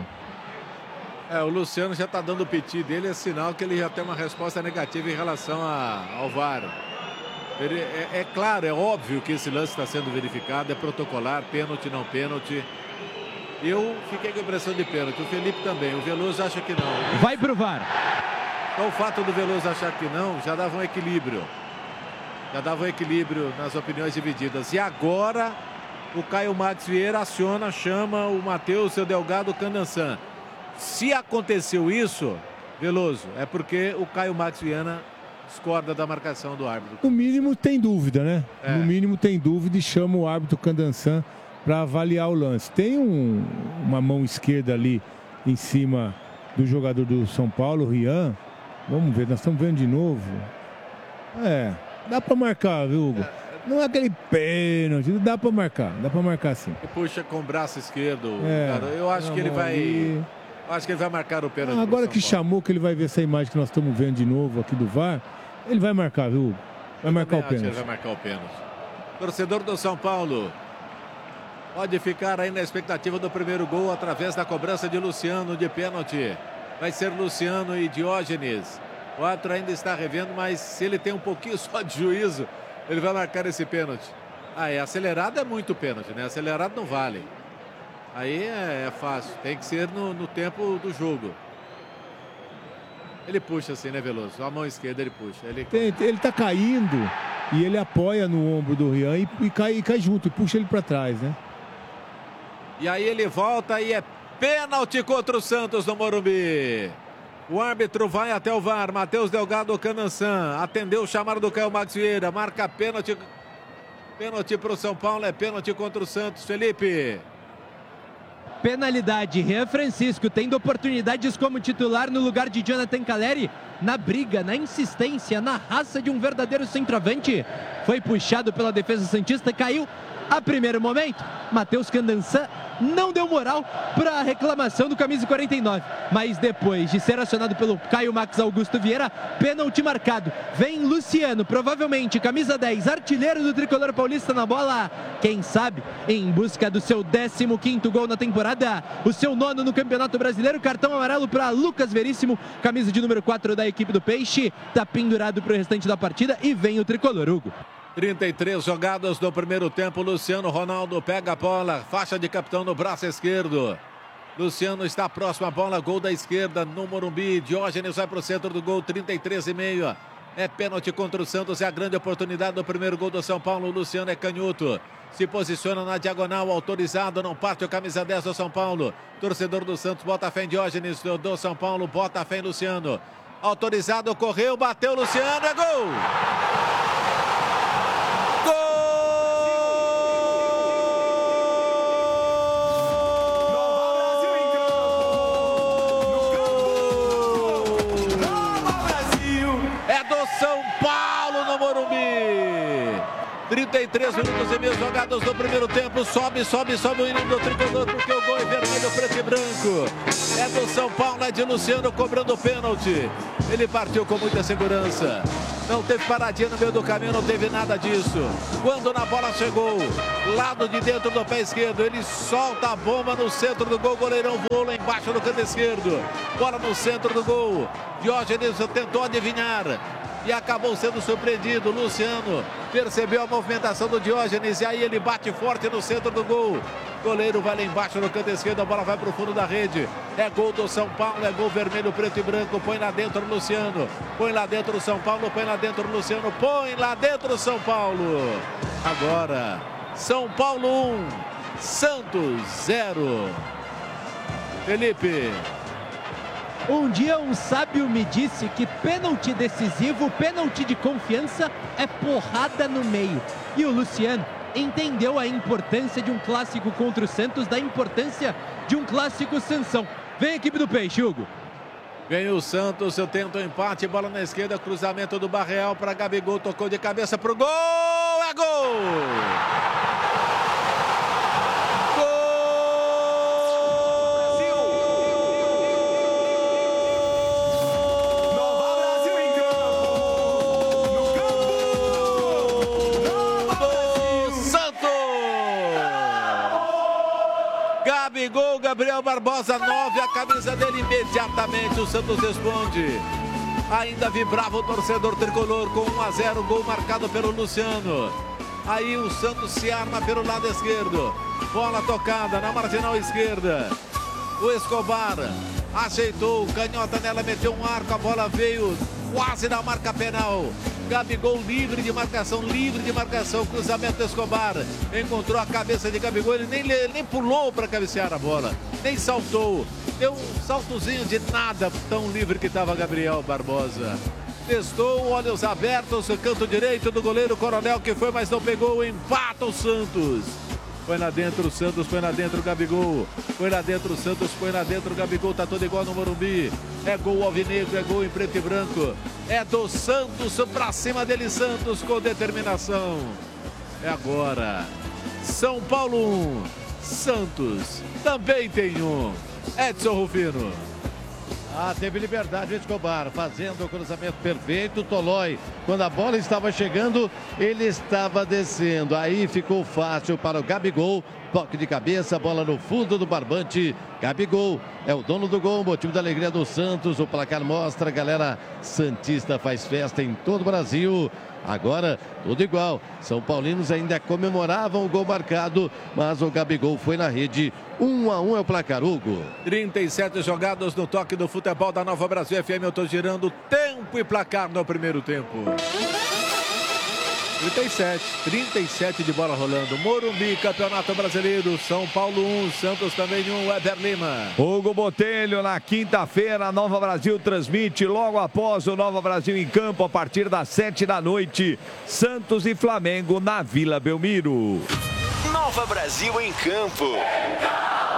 O Luciano já tá dando o piti dele, é sinal que ele já tem uma resposta negativa em relação ao VAR. É claro, é óbvio que esse lance está sendo verificado, é protocolar, pênalti, não pênalti. Eu fiquei com a impressão de pênalti, o Felipe também, o Veloso acha que não. Vai pro VAR. Então o fato do Veloso achar que não, já dava um equilíbrio. Já dava um equilíbrio nas opiniões divididas. E agora o Caio Max Vieira aciona, chama o Matheus, seu Delgado, Candançã. Se aconteceu isso, Veloso, é porque o Caio Max Viana discorda da marcação do árbitro. No mínimo tem dúvida, né? No mínimo tem dúvida e chama o árbitro Candançã para avaliar o lance. Tem uma mão esquerda ali em cima do jogador do São Paulo, o Rian. Vamos ver, nós estamos vendo de novo. Dá para marcar, viu, Hugo? Não é aquele pênalti, dá para marcar sim. E puxa com o braço esquerdo, cara. Eu acho que ele vai... Acho que ele vai marcar o pênalti. Agora que chamou, que ele vai ver essa imagem que nós estamos vendo de novo aqui do VAR, ele vai marcar, viu, Hugo? Vai marcar o pênalti. Ele vai marcar o pênalti. Torcedor do São Paulo pode ficar aí na expectativa do primeiro gol através da cobrança de Luciano de pênalti. Vai ser Luciano e Diógenes. O árbitro ainda está revendo, mas se ele tem um pouquinho só de juízo, ele vai marcar esse pênalti. Acelerado é muito pênalti, né? Acelerado não vale. Aí é fácil, tem que ser no tempo do jogo. Ele puxa assim, né, Veloso? A mão esquerda ele puxa. Ele tá caindo e ele apoia no ombro do Rian e cai junto, e puxa ele para trás, né? E aí ele volta e é pênalti contra o Santos no Morumbi. O árbitro vai até o VAR, Matheus Delgado Candançã, atendeu o chamado do Caio Max Vieira, marca pênalti. Pênalti para o São Paulo, é pênalti contra o Santos, Felipe. Penalidade, Rian Francisco tendo oportunidades como titular no lugar de Jonathan Calleri, na briga, na insistência, na raça de um verdadeiro centroavante. Foi puxado pela defesa santista, caiu a primeiro momento. Matheus Candançã não deu moral para a reclamação do camisa 49. Mas depois de ser acionado pelo Caio Max Augusto Vieira, pênalti marcado. Vem Luciano, provavelmente camisa 10, artilheiro do tricolor paulista na bola. Quem sabe, em busca do seu 15º gol na temporada, o seu 9º no Campeonato Brasileiro. Cartão amarelo para Lucas Veríssimo, camisa de número 4 da equipe do Peixe. Tá pendurado para o restante da partida e vem o tricolor, Hugo. 33 jogadas no primeiro tempo. Luciano Ronaldo pega a bola, faixa de capitão no braço esquerdo. Luciano está próximo à bola, gol da esquerda no Morumbi. Diógenes vai para o centro do gol, 33,5. É pênalti contra o Santos, é a grande oportunidade do primeiro gol do São Paulo. Luciano é canhoto, se posiciona na diagonal, autorizado, não parte o camisa 10 do São Paulo. Torcedor do Santos bota fé em Diógenes, do São Paulo bota fé em Luciano. Autorizado, correu, bateu Luciano, é gol! São Paulo no Morumbi. 33 minutos e meio jogados no primeiro tempo. Sobe o hino do tricolor, porque o gol é vermelho, preto e branco. É do São Paulo, é de Luciano cobrando o pênalti. Ele partiu com muita segurança. Não teve paradinha no meio do caminho, não teve nada disso. Quando na bola chegou, lado de dentro do pé esquerdo, ele solta a bomba no centro do gol. O goleirão voou lá embaixo no canto esquerdo. Bola no centro do gol. Diógenes tentou adivinhar e acabou sendo surpreendido. Luciano percebeu a movimentação do Diógenes e aí ele bate forte no centro do gol. Goleiro vai lá embaixo no canto esquerdo, a bola vai para o fundo da rede. É gol do São Paulo, é gol vermelho, preto e branco. Põe lá dentro o Luciano, põe lá dentro o São Paulo, põe lá dentro o Luciano, põe lá dentro o São Paulo. Agora, São Paulo 1, Santos 0. Felipe. Um dia um sábio me disse que pênalti decisivo, pênalti de confiança é porrada no meio. E o Luciano entendeu a importância de um clássico contra o Santos, da importância de um clássico Sansão. Vem a equipe do Peixe, Hugo. Vem o Santos, eu tento o empate, bola na esquerda, cruzamento do Barreal para Gabigol, tocou de cabeça pro gol, é gol! Gabigol, Gabriel Barbosa, 9, a camisa dele, imediatamente o Santos responde. Ainda vibrava o torcedor tricolor com 1-0, gol marcado pelo Luciano. Aí o Santos se arma pelo lado esquerdo. Bola tocada na marginal esquerda. O Escobar ajeitou, canhota nela, meteu um arco, a bola veio quase na marca penal. Gabigol livre de marcação, cruzamento do Escobar. Encontrou a cabeça de Gabigol, ele nem pulou para cabecear a bola, nem saltou. Deu um saltozinho de nada, tão livre que estava Gabriel Barbosa. Testou, olhos abertos, canto direito do goleiro Coronel, que foi, mas não pegou, empata o Santos. Põe lá dentro o Santos, põe lá dentro o Gabigol. Põe lá dentro o Santos, põe lá dentro o Gabigol. Tá tudo igual no Morumbi. É gol alvinegro, é gol em preto e branco. É do Santos, pra cima dele Santos com determinação. É agora. São Paulo 1, Santos também tem 1. Edson Rufino. Teve liberdade o Escobar, fazendo o cruzamento perfeito. Tolói, quando a bola estava chegando, ele estava descendo. Aí ficou fácil para o Gabigol. Toque de cabeça, bola no fundo do barbante. Gabigol é o dono do gol, motivo da alegria do Santos. O placar mostra, a galera santista faz festa em todo o Brasil. Agora, tudo igual. São Paulinos ainda comemoravam o gol marcado, mas o Gabigol foi na rede. 1-1 é o placar, Hugo. 37 jogados no toque do futebol da Nova Brasil FM. Eu estou girando tempo e placar no primeiro tempo. 37 de bola rolando. Morumbi, Campeonato Brasileiro. São Paulo 1, Santos também 1, Weber Lima. Hugo Botelho, na quinta-feira, a Nova Brasil transmite logo após o Nova Brasil em campo, a partir das 7 da noite. Santos e Flamengo na Vila Belmiro. Nova Brasil em campo.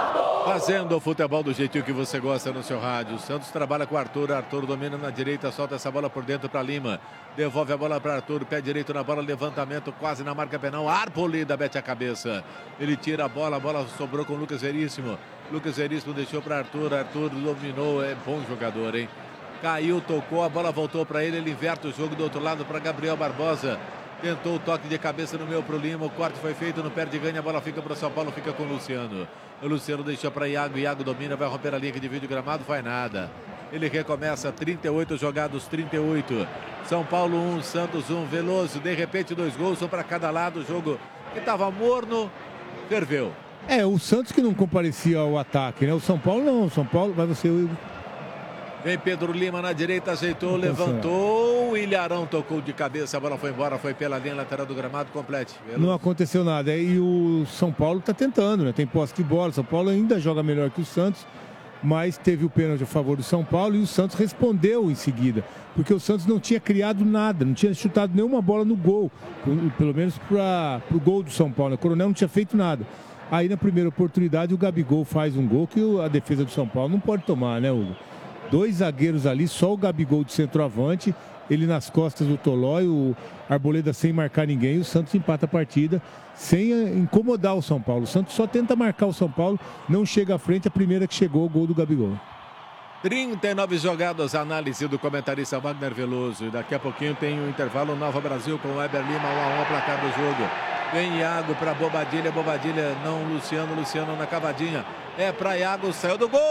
Fazendo o futebol do jeitinho que você gosta no seu rádio. O Santos trabalha com o Arthur. Arthur domina na direita, solta essa bola por dentro para Lima. Devolve a bola para Arthur. Pé direito na bola, levantamento quase na marca penal. Arboleda mete a cabeça. Ele tira a bola sobrou com o Lucas Veríssimo. Lucas Veríssimo deixou para Arthur. Arthur dominou, é bom jogador, hein? Caiu, tocou, a bola voltou para ele. Ele inverte o jogo do outro lado para Gabriel Barbosa. Tentou o toque de cabeça no meio para o Lima. O corte foi feito, não perde ganha. A bola fica para o São Paulo, fica com o Luciano. O Luciano deixou para Iago. Iago domina, vai romper a linha que divide o gramado. Faz nada. Ele recomeça. 38 jogados, 38. São Paulo 1, Santos 1. Veloso, de repente 2 gols, um para cada lado. O jogo que estava morno, ferveu. O Santos que não comparecia ao ataque, né? O São Paulo não. O São Paulo vai você. Vem Pedro Lima na direita, ajeitou, levantou. O Ilharão tocou de cabeça, a bola foi embora, foi pela linha lateral do gramado, complete. Não aconteceu nada. E o São Paulo está tentando, né? Tem posse de bola. O São Paulo ainda joga melhor que o Santos, mas teve o pênalti a favor do São Paulo e o Santos respondeu em seguida. Porque o Santos não tinha criado nada, não tinha chutado nenhuma bola no gol, pelo menos para o gol do São Paulo. O Coronel não tinha feito nada. Aí na primeira oportunidade o Gabigol faz um gol que a defesa do São Paulo não pode tomar, né, Hugo? 2 zagueiros ali, só o Gabigol de centroavante, ele nas costas do Tolói, o Arboleda sem marcar ninguém, o Santos empata a partida sem incomodar o São Paulo. O Santos só tenta marcar o São Paulo, não chega à frente, a primeira que chegou, o gol do Gabigol. 39 jogadas, análise do comentarista Wagner Veloso. E daqui a pouquinho tem o intervalo Nova Brasil com o Weber Lima, 1-1 placar do jogo. Vem Iago para Bobadilha, Bobadilha não, Luciano na cavadinha. É para Iago, saiu do gol.